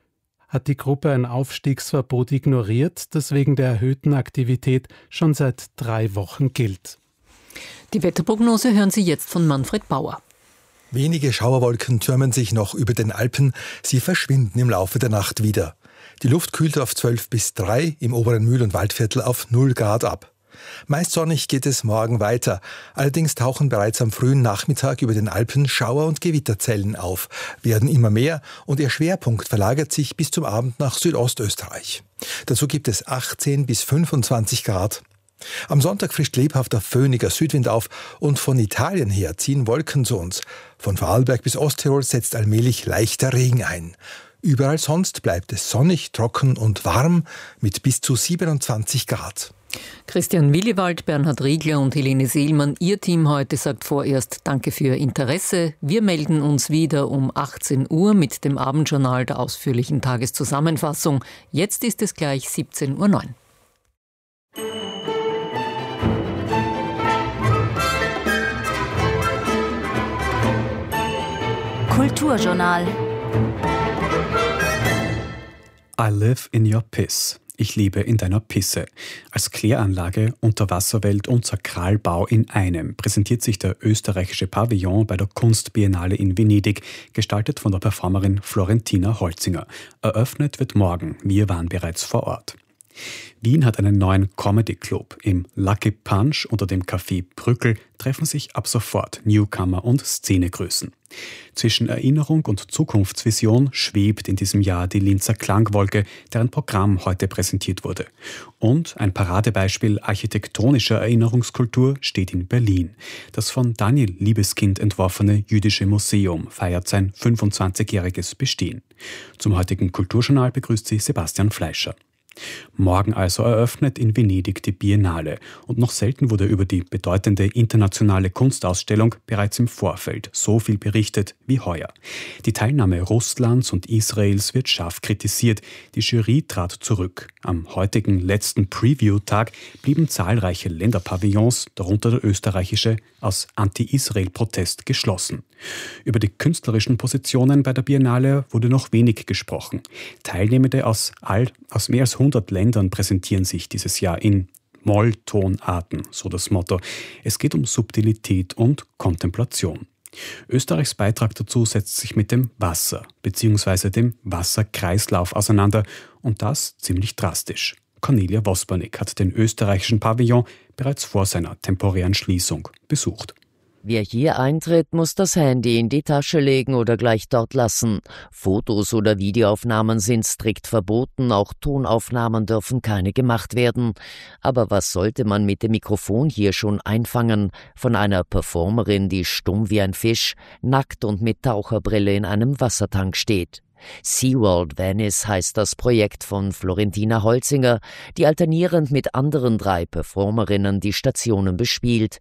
ein Aufstiegsverbot ignoriert, das wegen der erhöhten Aktivität schon seit 3 Wochen gilt. Die Wetterprognose hören Sie jetzt von Manfred Bauer. Wenige Schauerwolken türmen sich noch über den Alpen. Sie verschwinden im Laufe der Nacht wieder. Die Luft kühlt auf 12 bis 3, im oberen Mühl- und Waldviertel auf 0 Grad ab. Meist sonnig geht es morgen weiter. Allerdings tauchen bereits am frühen Nachmittag über den Alpen Schauer- und Gewitterzellen auf, werden immer mehr und ihr Schwerpunkt verlagert sich bis zum Abend nach Südostösterreich. Dazu gibt es 18 bis 25 Grad. Am Sonntag frischt lebhafter föhniger Südwind auf und von Italien her ziehen Wolken zu uns. Von Vorarlberg bis Osttirol setzt allmählich leichter Regen ein. Überall sonst bleibt es sonnig, trocken und warm mit bis zu 27 Grad. Christian Willibald, Bernhard Riegler und Helene Seelmann, Ihr Team heute sagt vorerst Danke für Ihr Interesse. Wir melden uns wieder um 18 Uhr mit dem Abendjournal der ausführlichen Tageszusammenfassung. Jetzt ist es gleich 17:09 Uhr. Kulturjournal. I live in your piss. Ich lebe in deiner Pisse. Als Kläranlage, Unterwasserwelt und Sakralbau in einem präsentiert sich der österreichische Pavillon bei der Kunstbiennale in Venedig, gestaltet von der Performerin Florentina Holzinger. Eröffnet wird morgen. Wir waren bereits vor Ort. Wien hat einen neuen Comedy-Club. Im Lucky Punch unter dem Café Brückel treffen sich ab sofort Newcomer und Szenegrößen. Zwischen Erinnerung und Zukunftsvision schwebt in diesem Jahr die Linzer Klangwolke, deren Programm heute präsentiert wurde. Und ein Paradebeispiel architektonischer Erinnerungskultur steht in Berlin. Das von Daniel Liebeskind entworfene Jüdische Museum feiert sein 25-jähriges Bestehen. Zum heutigen Kulturjournal begrüßt sie Sebastian Fleischer. Morgen also eröffnet in Venedig die Biennale und noch selten wurde über die bedeutende internationale Kunstausstellung bereits im Vorfeld so viel berichtet wie heuer. Die Teilnahme Russlands und Israels wird scharf kritisiert. Die Jury trat zurück. Am heutigen letzten Preview-Tag blieben zahlreiche Länderpavillons, darunter der österreichische, aus Anti-Israel-Protest geschlossen. Über die künstlerischen Positionen bei der Biennale wurde noch wenig gesprochen. Teilnehmende aus mehr als 100 Ländern präsentieren sich dieses Jahr in Molltonarten, so das Motto. Es geht um Subtilität und Kontemplation. Österreichs Beitrag dazu setzt sich mit dem Wasser bzw. dem Wasserkreislauf auseinander und das ziemlich drastisch. Cornelia Wospernick hat den österreichischen Pavillon bereits vor seiner temporären Schließung besucht. Wer hier eintritt, muss das Handy in die Tasche legen oder gleich dort lassen. Fotos oder Videoaufnahmen sind strikt verboten, auch Tonaufnahmen dürfen keine gemacht werden. Aber was sollte man mit dem Mikrofon hier schon einfangen? Von einer Performerin, die stumm wie ein Fisch, nackt und mit Taucherbrille in einem Wassertank steht. SeaWorld Venice heißt das Projekt von Florentina Holzinger, die alternierend mit anderen 3 Performerinnen die Stationen bespielt.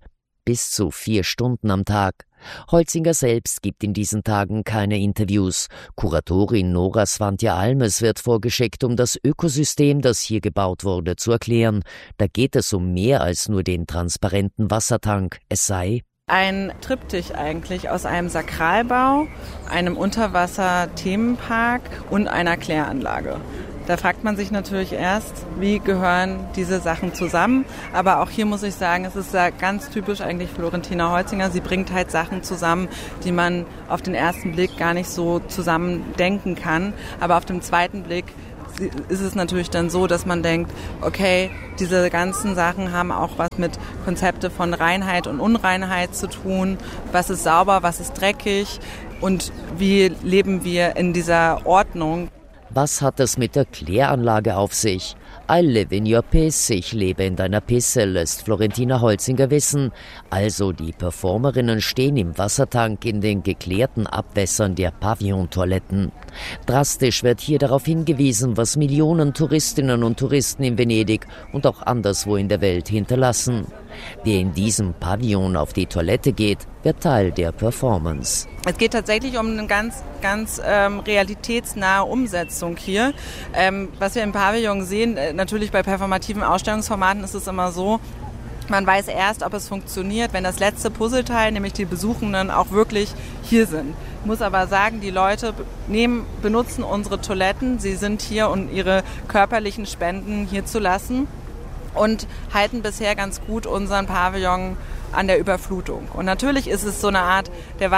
bis zu 4 Stunden am Tag. Holzinger selbst gibt in diesen Tagen keine Interviews. Kuratorin Nora Svantje-Almes wird vorgeschickt, um das Ökosystem, das hier gebaut wurde, zu erklären. Da geht es um mehr als nur den transparenten Wassertank. Es sei ein Triptych eigentlich aus einem Sakralbau, einem Unterwasser-Themenpark und einer Kläranlage. Da fragt man sich natürlich erst, wie gehören diese Sachen zusammen. Aber auch hier muss ich sagen, es ist ja ganz typisch eigentlich Florentina Holzinger. Sie bringt halt Sachen zusammen, die man auf den ersten Blick gar nicht so zusammen denken kann. Aber auf dem zweiten Blick ist es natürlich dann so, dass man denkt, okay, diese ganzen Sachen haben auch was mit Konzepte von Reinheit und Unreinheit zu tun. Was ist sauber, was ist dreckig und wie leben wir in dieser Ordnung? Was hat es mit der Kläranlage auf sich? I live in your piss, ich lebe in deiner Pisse, lässt Florentina Holzinger wissen. Also die Performerinnen stehen im Wassertank in den geklärten Abwässern der Pavillon-Toiletten. Drastisch wird hier darauf hingewiesen, was Millionen Touristinnen und Touristen in Venedig und auch anderswo in der Welt hinterlassen. Wer in diesem Pavillon auf die Toilette geht, wird Teil der Performance. Es geht tatsächlich um eine ganz realitätsnahe Umsetzung hier. Was wir im Pavillon sehen, natürlich bei performativen Ausstellungsformaten ist es immer so, man weiß erst, ob es funktioniert, wenn das letzte Puzzleteil, nämlich die Besuchenden, auch wirklich hier sind. Ich muss aber sagen, die Leute benutzen unsere Toiletten, sie sind hier, um ihre körperlichen Spenden hier zu lassen und halten bisher ganz gut unseren Pavillon an der Überflutung. Und natürlich ist es so eine Art,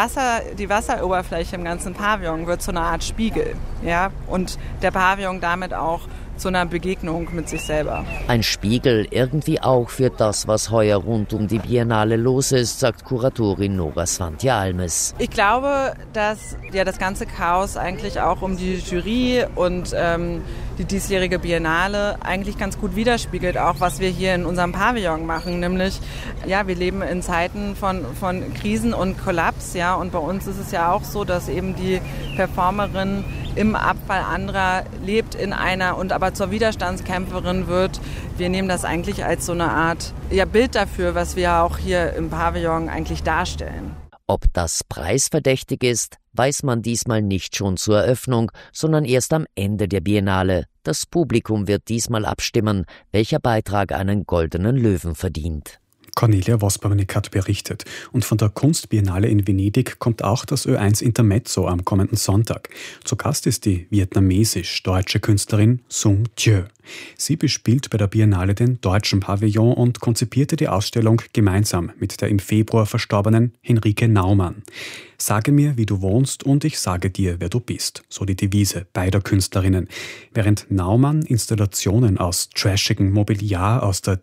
die Wasseroberfläche im ganzen Pavillon wird so eine Art Spiegel, ja, und der Pavillon damit auch zu einer Begegnung mit sich selber. Ein Spiegel irgendwie auch für das, was heuer rund um die Biennale los ist, sagt Kuratorin Nora Svantje-Almes. Ich glaube, dass das ganze Chaos eigentlich auch um die Jury und die diesjährige Biennale eigentlich ganz gut widerspiegelt, auch was wir hier in unserem Pavillon machen, nämlich wir leben in Zeiten von Krisen und Kollaps, ja, und bei uns ist es ja auch so, dass eben die Performerin im Abfall anderer lebt in einer und aber zur Widerstandskämpferin wird. Wir nehmen das eigentlich als so eine Art Bild dafür, was wir auch hier im Pavillon eigentlich darstellen. Ob das preisverdächtig ist, weiß man diesmal nicht schon zur Eröffnung, sondern erst am Ende der Biennale. Das Publikum wird diesmal abstimmen, welcher Beitrag einen goldenen Löwen verdient. Cornelia Wosbernik hat berichtet. Und von der Kunstbiennale in Venedig kommt auch das Ö1 Intermezzo am kommenden Sonntag. Zu Gast ist die vietnamesisch-deutsche Künstlerin Sung Thieu. Sie bespielt bei der Biennale den deutschen Pavillon und konzipierte die Ausstellung gemeinsam mit der im Februar verstorbenen Henrike Naumann. Sage mir, wie du wohnst und ich sage dir, wer du bist, so die Devise beider Künstlerinnen. Während Naumann Installationen aus trashigem Mobiliar aus der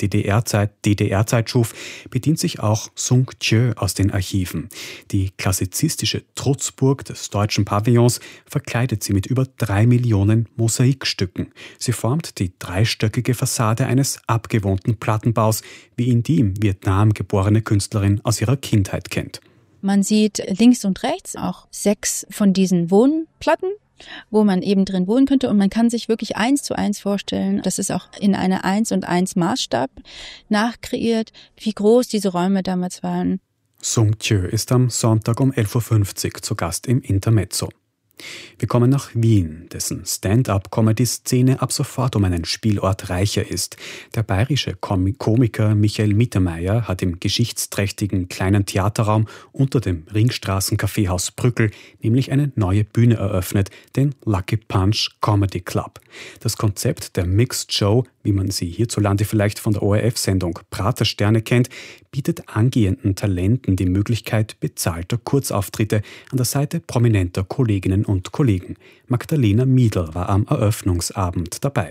DDR-Zeit schuf, bedient sich auch Sung Thieu aus den Archiven. Die klassizistische Trutzburg des deutschen Pavillons verkleidet sie mit über 3 Millionen Mosaikstücken. Sie formt die dreistöckige Fassade eines abgewohnten Plattenbaus, wie ihn die im Vietnam geborene Künstlerin aus ihrer Kindheit kennt. Man sieht links und rechts auch 6 von diesen Wohnplatten, wo man eben drin wohnen könnte. Und man kann sich wirklich 1:1 vorstellen, das ist auch in einer 1:1 Maßstab nachkreiert, wie groß diese Räume damals waren. Sung Thieu ist am Sonntag um 11.50 Uhr zu Gast im Intermezzo. Wir kommen nach Wien, dessen Stand-up-Comedy-Szene ab sofort um einen Spielort reicher ist. Der bayerische Komiker Michael Mittermeier hat im geschichtsträchtigen kleinen Theaterraum unter dem Ringstraßen-Kaffeehaus Brückel nämlich eine neue Bühne eröffnet, den Lucky Punch Comedy Club. Das Konzept der Mixed Show, wie man sie hierzulande vielleicht von der ORF-Sendung Pratersterne kennt, bietet angehenden Talenten die Möglichkeit bezahlter Kurzauftritte an der Seite prominenter Kolleginnen und Kollegen. Magdalena Miedl war am Eröffnungsabend dabei.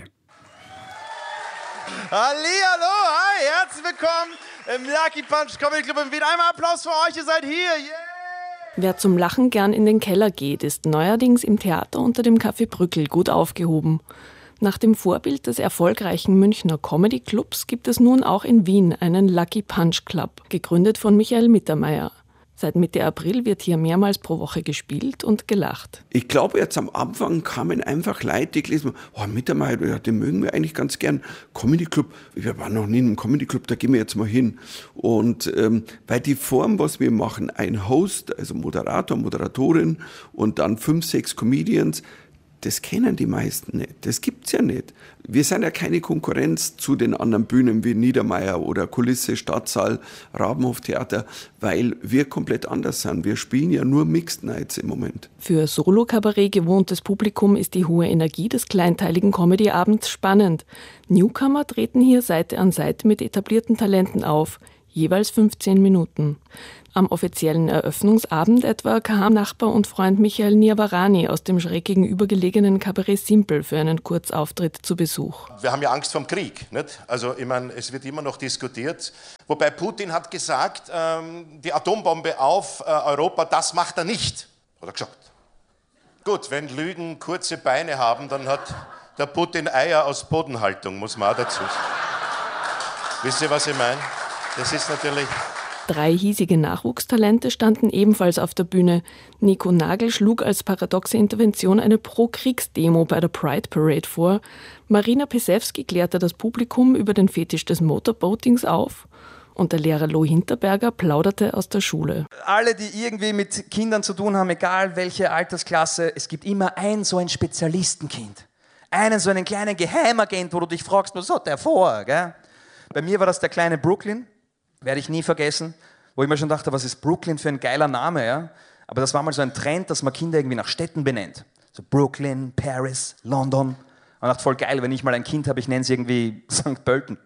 Hallihallo, hi, herzlich willkommen im Lucky Punch Comedy Club in Wien. Einmal Applaus für euch, ihr seid hier, yeah! Wer zum Lachen gern in den Keller geht, ist neuerdings im Theater unter dem Café Brückel gut aufgehoben. Nach dem Vorbild des erfolgreichen Münchner Comedy Clubs gibt es nun auch in Wien einen Lucky Punch Club, gegründet von Michael Mittermeier. Seit Mitte April wird hier mehrmals pro Woche gespielt und gelacht. Ich glaube, jetzt am Anfang kamen einfach Leute, die gelesen haben, Mittermeier, ja, den mögen wir eigentlich ganz gern. Comedy Club, wir waren noch nie in einem Comedy Club, da gehen wir jetzt mal hin. Und weil die Form, was wir machen, ein Host, also Moderator, Moderatorin und dann 5, 6 Comedians, das kennen die meisten nicht. Das gibt's ja nicht. Wir sind ja keine Konkurrenz zu den anderen Bühnen wie Niedermeyer oder Kulisse, Stadtsaal, Rabenhof-Theater, weil wir komplett anders sind. Wir spielen ja nur Mixed Nights im Moment. Für Solo-Kabarett gewohntes Publikum ist die hohe Energie des kleinteiligen Comedy-Abends spannend. Newcomer treten hier Seite an Seite mit etablierten Talenten auf, jeweils 15 Minuten. Am offiziellen Eröffnungsabend etwa kam Nachbar und Freund Michael Niavarani aus dem schräg gegenübergelegenen Cabaret Simpel für einen Kurzauftritt zu Besuch. Wir haben ja Angst vor dem Krieg, nicht? Also ich meine, es wird immer noch diskutiert. Wobei Putin hat gesagt, die Atombombe auf Europa, das macht er nicht, hat er gesagt. Gut, wenn Lügen kurze Beine haben, dann hat der Putin Eier aus Bodenhaltung, muss man auch dazu sagen. Wisst ihr, was ich meine? Das ist natürlich... 3 hiesige Nachwuchstalente standen ebenfalls auf der Bühne. Nico Nagel schlug als paradoxe Intervention eine Pro-Kriegs-Demo bei der Pride Parade vor. Marina Pesewski klärte das Publikum über den Fetisch des Motorboatings auf. Und der Lehrer Lo Hinterberger plauderte aus der Schule. Alle, die irgendwie mit Kindern zu tun haben, egal welche Altersklasse, es gibt immer so ein Spezialistenkind. So einen kleinen Geheimagent, wo du dich fragst, was hat der vor? Gell? Bei mir war das der kleine Brooklyn. Werde ich nie vergessen, wo ich mir schon dachte, was ist Brooklyn für ein geiler Name, ja? Aber das war mal so ein Trend, dass man Kinder irgendwie nach Städten benennt. So Brooklyn, Paris, London. Und ich dachte, voll geil, wenn ich mal ein Kind habe, ich nenne es irgendwie St. Pölten.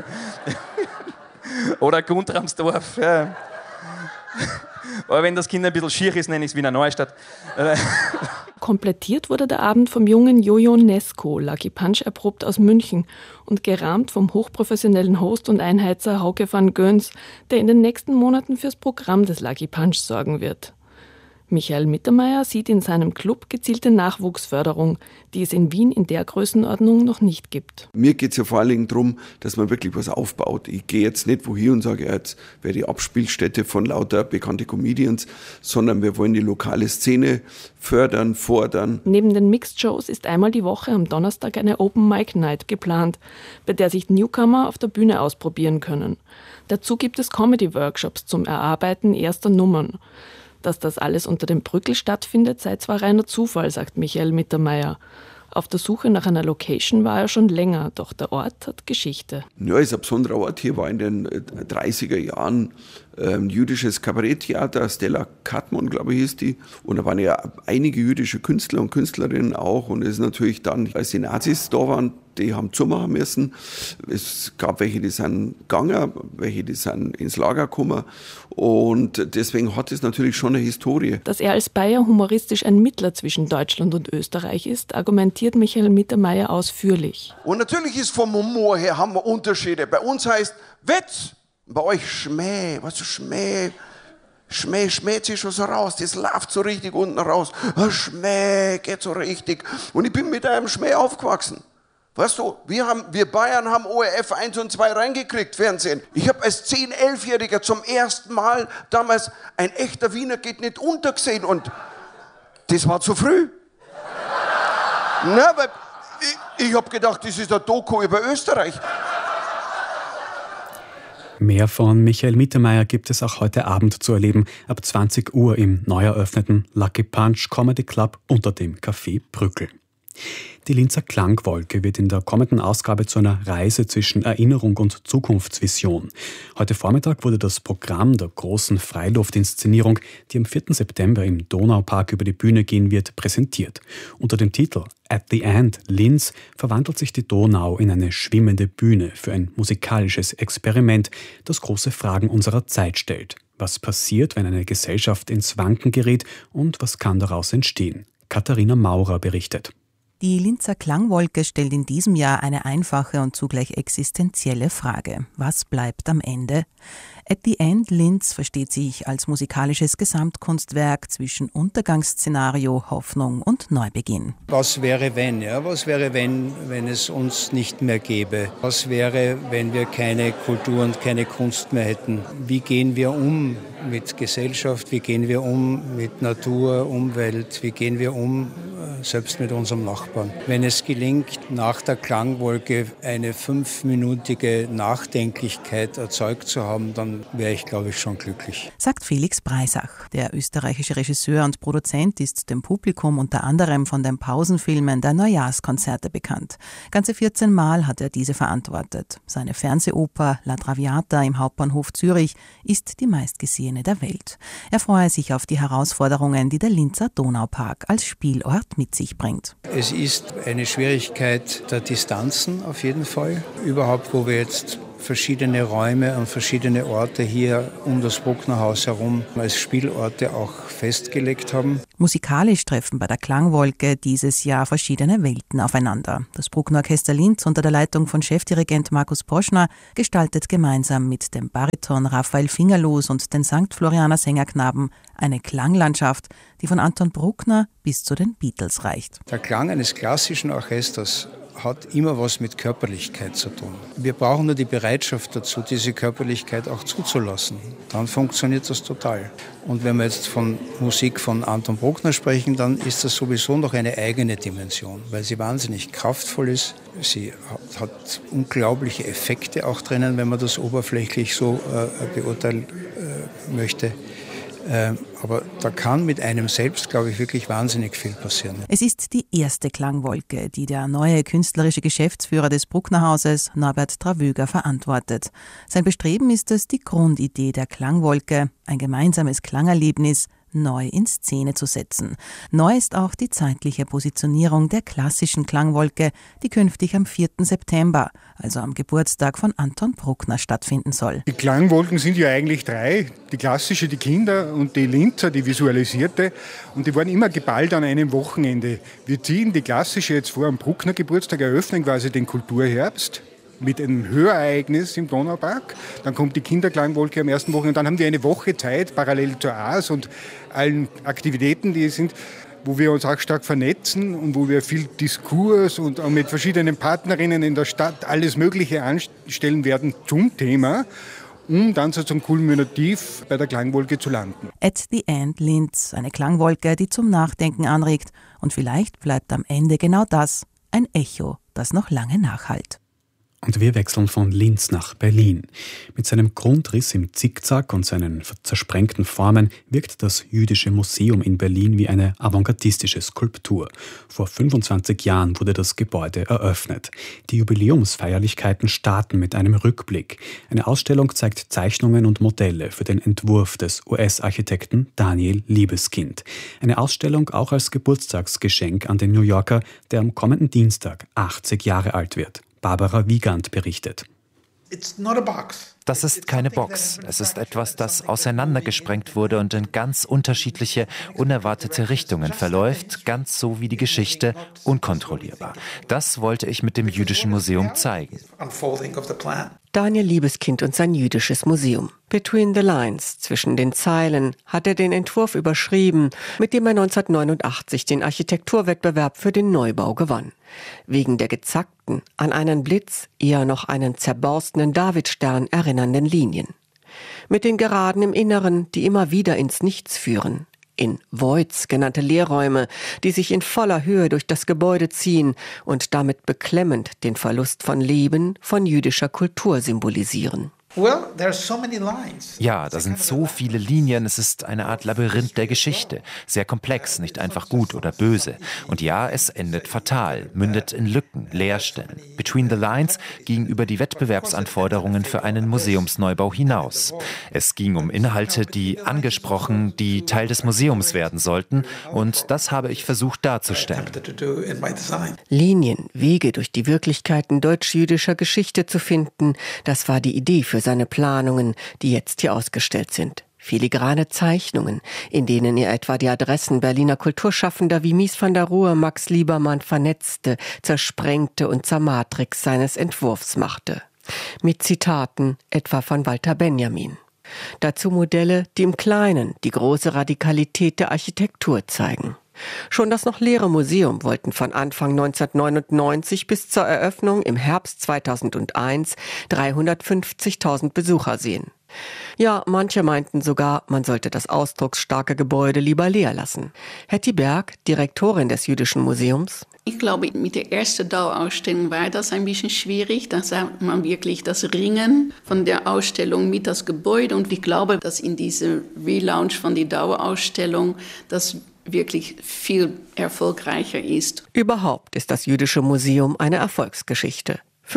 Oder Guntramsdorf. Ja. Aber wenn das Kind ein bisschen schier ist, nenne ich es Wiener Neustadt. Komplettiert wurde der Abend vom jungen Jojo Nesco, Lucky Punch erprobt aus München und gerahmt vom hochprofessionellen Host und Einheizer Hauke van Göns, der in den nächsten Monaten fürs Programm des Lucky Punch sorgen wird. Michael Mittermeier sieht in seinem Club gezielte Nachwuchsförderung, die es in Wien in der Größenordnung noch nicht gibt. Mir geht es ja vor allen Dingen darum, dass man wirklich was aufbaut. Ich gehe jetzt nicht wohin und sage, jetzt wäre die Abspielstätte von lauter bekannte Comedians, sondern wir wollen die lokale Szene fördern, fordern. Neben den Mixed-Shows ist einmal die Woche am Donnerstag eine Open-Mic-Night geplant, bei der sich Newcomer auf der Bühne ausprobieren können. Dazu gibt es Comedy-Workshops zum Erarbeiten erster Nummern. Dass das alles unter dem Brückl stattfindet, sei zwar reiner Zufall, sagt Michael Mittermeier. Auf der Suche nach einer Location war er schon länger, doch der Ort hat Geschichte. Ja, ist ein besonderer Ort. Hier war in den 30er Jahren ein jüdisches Kabaretttheater, Stella Katmon, glaube ich, hieß die. Und da waren ja einige jüdische Künstler und Künstlerinnen auch. Und es ist natürlich dann, als die Nazis da waren, die haben zumachen müssen. Es gab welche, die sind gegangen, welche, die sind ins Lager gekommen. Und deswegen hat es natürlich schon eine Historie. Dass er als Bayer humoristisch ein Mittler zwischen Deutschland und Österreich ist, argumentiert Michael Mittermeier ausführlich. Und natürlich ist vom Humor her, haben wir Unterschiede. Bei uns heißt Witz, bei euch Schmäh. Was ist Schmäh? Schmäh schmäht sich schon so raus, das läuft so richtig unten raus. Schmäh geht so richtig. Und ich bin mit einem Schmäh aufgewachsen. Weißt du, wir Bayern haben ORF 1 und 2 reingekriegt, Fernsehen. Ich habe als 10-, 11-Jähriger zum ersten Mal damals ein echter Wiener geht nicht unter gesehen und das war zu früh. Na, weil ich habe gedacht, das ist ein Doku über Österreich. Mehr von Michael Mittermeier gibt es auch heute Abend zu erleben, ab 20 Uhr im neu eröffneten Lucky Punch Comedy Club unter dem Café Brückl. Die Linzer Klangwolke wird in der kommenden Ausgabe zu einer Reise zwischen Erinnerung und Zukunftsvision. Heute Vormittag wurde das Programm der großen Freiluftinszenierung, die am 4. September im Donaupark über die Bühne gehen wird, präsentiert. Unter dem Titel At the End, Linz verwandelt sich die Donau in eine schwimmende Bühne für ein musikalisches Experiment, das große Fragen unserer Zeit stellt. Was passiert, wenn eine Gesellschaft ins Wanken gerät und was kann daraus entstehen? Katharina Maurer berichtet. Die Linzer Klangwolke stellt in diesem Jahr eine einfache und zugleich existenzielle Frage. Was bleibt am Ende? At the End Linz versteht sich als musikalisches Gesamtkunstwerk zwischen Untergangsszenario, Hoffnung und Neubeginn. Was wäre, wenn? Ja? Was wäre, wenn es uns nicht mehr gäbe? Was wäre, wenn wir keine Kultur und keine Kunst mehr hätten? Wie gehen wir um mit Gesellschaft? Wie gehen wir um mit Natur, Umwelt? Wie gehen wir um selbst mit unserem Nachbarn? Wenn es gelingt, nach der Klangwolke eine 5-minütige Nachdenklichkeit erzeugt zu haben, dann wäre ich, glaube ich, schon glücklich. Sagt Felix Breisach. Der österreichische Regisseur und Produzent ist dem Publikum unter anderem von den Pausenfilmen der Neujahrskonzerte bekannt. Ganze 14 Mal hat er diese verantwortet. Seine Fernsehoper La Traviata im Hauptbahnhof Zürich ist die meistgesehene der Welt. Er freue sich auf die Herausforderungen, die der Linzer Donaupark als Spielort mit sich bringt. Es ist eine Schwierigkeit der Distanzen auf jeden Fall. Überhaupt, wo wir jetzt verschiedene Räume und verschiedene Orte hier um das Brucknerhaus herum als Spielorte auch festgelegt haben. Musikalisch treffen bei der Klangwolke dieses Jahr verschiedene Welten aufeinander. Das Bruckner Orchester Linz unter der Leitung von Chefdirigent Markus Poschner gestaltet gemeinsam mit dem Bariton Raphael Fingerlos und den St. Florianer Sängerknaben eine Klanglandschaft, die von Anton Bruckner bis zu den Beatles reicht. Der Klang eines klassischen Orchesters hat immer was mit Körperlichkeit zu tun. Wir brauchen nur die Bereitschaft dazu, diese Körperlichkeit auch zuzulassen. Dann funktioniert das total. Und wenn wir jetzt von Musik von Anton Bruckner sprechen, dann ist das sowieso noch eine eigene Dimension, weil sie wahnsinnig kraftvoll ist. Sie hat unglaubliche Effekte auch drinnen, wenn man das oberflächlich so beurteilen möchte. Aber da kann mit einem selbst, glaube ich, wirklich wahnsinnig viel passieren. Es ist die erste Klangwolke, die der neue künstlerische Geschäftsführer des Brucknerhauses, Norbert Travöger, verantwortet. Sein Bestreben ist es, die Grundidee der Klangwolke, ein gemeinsames Klangerlebnis, neu in Szene zu setzen. Neu ist auch die zeitliche Positionierung der klassischen Klangwolke, die künftig am 4. September, also am Geburtstag von Anton Bruckner, stattfinden soll. Die Klangwolken sind ja eigentlich 3, die klassische, die Kinder und die Linzer, die visualisierte, und die waren immer geballt an einem Wochenende. Wir ziehen die klassische jetzt vor am Bruckner Geburtstag, eröffnen quasi den Kulturherbst mit einem Hörereignis im Donaupark. Dann kommt die Kinderklangwolke am ersten Wochenende. Dann haben wir eine Woche Zeit, parallel zur AS und allen Aktivitäten, die sind, wo wir uns auch stark vernetzen und wo wir viel Diskurs und auch mit verschiedenen Partnerinnen in der Stadt alles Mögliche anstellen werden zum Thema, um dann so zum Kulminativ bei der Klangwolke zu landen. At the End Linz, eine Klangwolke, die zum Nachdenken anregt. Und vielleicht bleibt am Ende genau das, ein Echo, das noch lange nachhallt. Und wir wechseln von Linz nach Berlin. Mit seinem Grundriss im Zickzack und seinen zersprengten Formen wirkt das Jüdische Museum in Berlin wie eine avantgardistische Skulptur. Vor 25 Jahren wurde das Gebäude eröffnet. Die Jubiläumsfeierlichkeiten starten mit einem Rückblick. Eine Ausstellung zeigt Zeichnungen und Modelle für den Entwurf des US-Architekten Daniel Libeskind. Eine Ausstellung auch als Geburtstagsgeschenk an den New Yorker, der am kommenden Dienstag 80 Jahre alt wird. Barbara Wiegand berichtet. Das ist keine Box. Es ist etwas, das auseinandergesprengt wurde und in ganz unterschiedliche, unerwartete Richtungen verläuft, ganz so wie die Geschichte, unkontrollierbar. Das wollte ich mit dem Jüdischen Museum zeigen. Daniel Libeskind und sein Jüdisches Museum. Between the Lines, zwischen den Zeilen, hat er den Entwurf überschrieben, mit dem er 1989 den Architekturwettbewerb für den Neubau gewann. Wegen der gezackten, an einen Blitz, eher noch einen zerborstenen Davidstern erinnernden Linien. Mit den Geraden im Inneren, die immer wieder ins Nichts führen. In Voids genannte Leerräume, die sich in voller Höhe durch das Gebäude ziehen und damit beklemmend den Verlust von Leben, von jüdischer Kultur symbolisieren. Ja, da sind so viele Linien, es ist eine Art Labyrinth der Geschichte. Sehr komplex, nicht einfach gut oder böse. Und ja, es endet fatal, mündet in Lücken, Leerstellen. Between the Lines ging über die Wettbewerbsanforderungen für einen Museumsneubau hinaus. Es ging um Inhalte, die angesprochen, die Teil des Museums werden sollten. Und das habe ich versucht darzustellen. Linien, Wege durch die Wirklichkeiten deutsch-jüdischer Geschichte zu finden, das war die Idee für seine Planungen, die jetzt hier ausgestellt sind. Filigrane Zeichnungen, in denen er etwa die Adressen Berliner Kulturschaffender wie Mies van der Rohe, Max Liebermann vernetzte, zersprengte und zur Matrix seines Entwurfs machte. Mit Zitaten etwa von Walter Benjamin. Dazu Modelle, die im Kleinen die große Radikalität der Architektur zeigen. Schon das noch leere Museum wollten von Anfang 1999 bis zur Eröffnung im Herbst 2001 350.000 Besucher sehen. Ja, manche meinten sogar, man sollte das ausdrucksstarke Gebäude lieber leer lassen. Hetty Berg, Direktorin des Jüdischen Museums: Ich glaube, mit der ersten Dauerausstellung war das ein bisschen schwierig. Da sah man wirklich das Ringen von der Ausstellung mit das Gebäude. Und ich glaube, dass in diesem Relaunch von der Dauerausstellung das wirklich viel erfolgreicher ist. Überhaupt ist das Jüdische Museum eine Erfolgsgeschichte.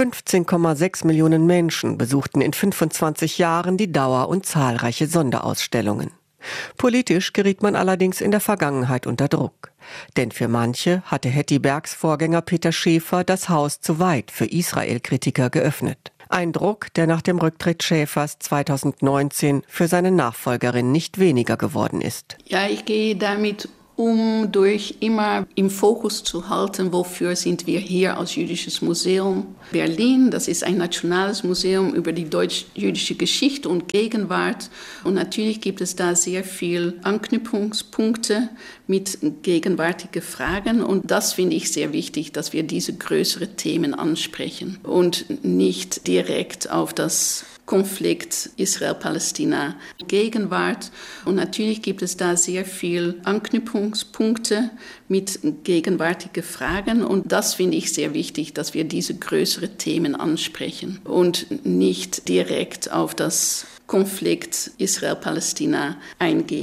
15,6 Millionen Menschen besuchten in 25 Jahren die Dauer und zahlreiche Sonderausstellungen. Politisch geriet man allerdings in der Vergangenheit unter Druck. Denn für manche hatte Hetty Bergs Vorgänger Peter Schäfer das Haus zu weit für Israel-Kritiker geöffnet. Ein Druck, der nach dem Rücktritt Schäfers 2019 für seine Nachfolgerin nicht weniger geworden ist. Ja, ich gehe damit durch immer im Fokus zu halten, wofür sind wir hier als Jüdisches Museum Berlin. Das ist ein nationales Museum über die deutsch-jüdische Geschichte und Gegenwart. Und natürlich gibt es da sehr viel Anknüpfungspunkte mit gegenwärtigen Fragen. Und das finde ich sehr wichtig, dass wir diese größeren Themen ansprechen und nicht direkt auf das Konflikt Israel-Palästina Gegenwart. Und natürlich gibt es da sehr viel Anknüpfungspunkte mit gegenwärtigen Fragen. Und das finde ich sehr wichtig, dass wir diese größeren Themen ansprechen und nicht direkt auf das Konflikt Israel-Palästina eingehen.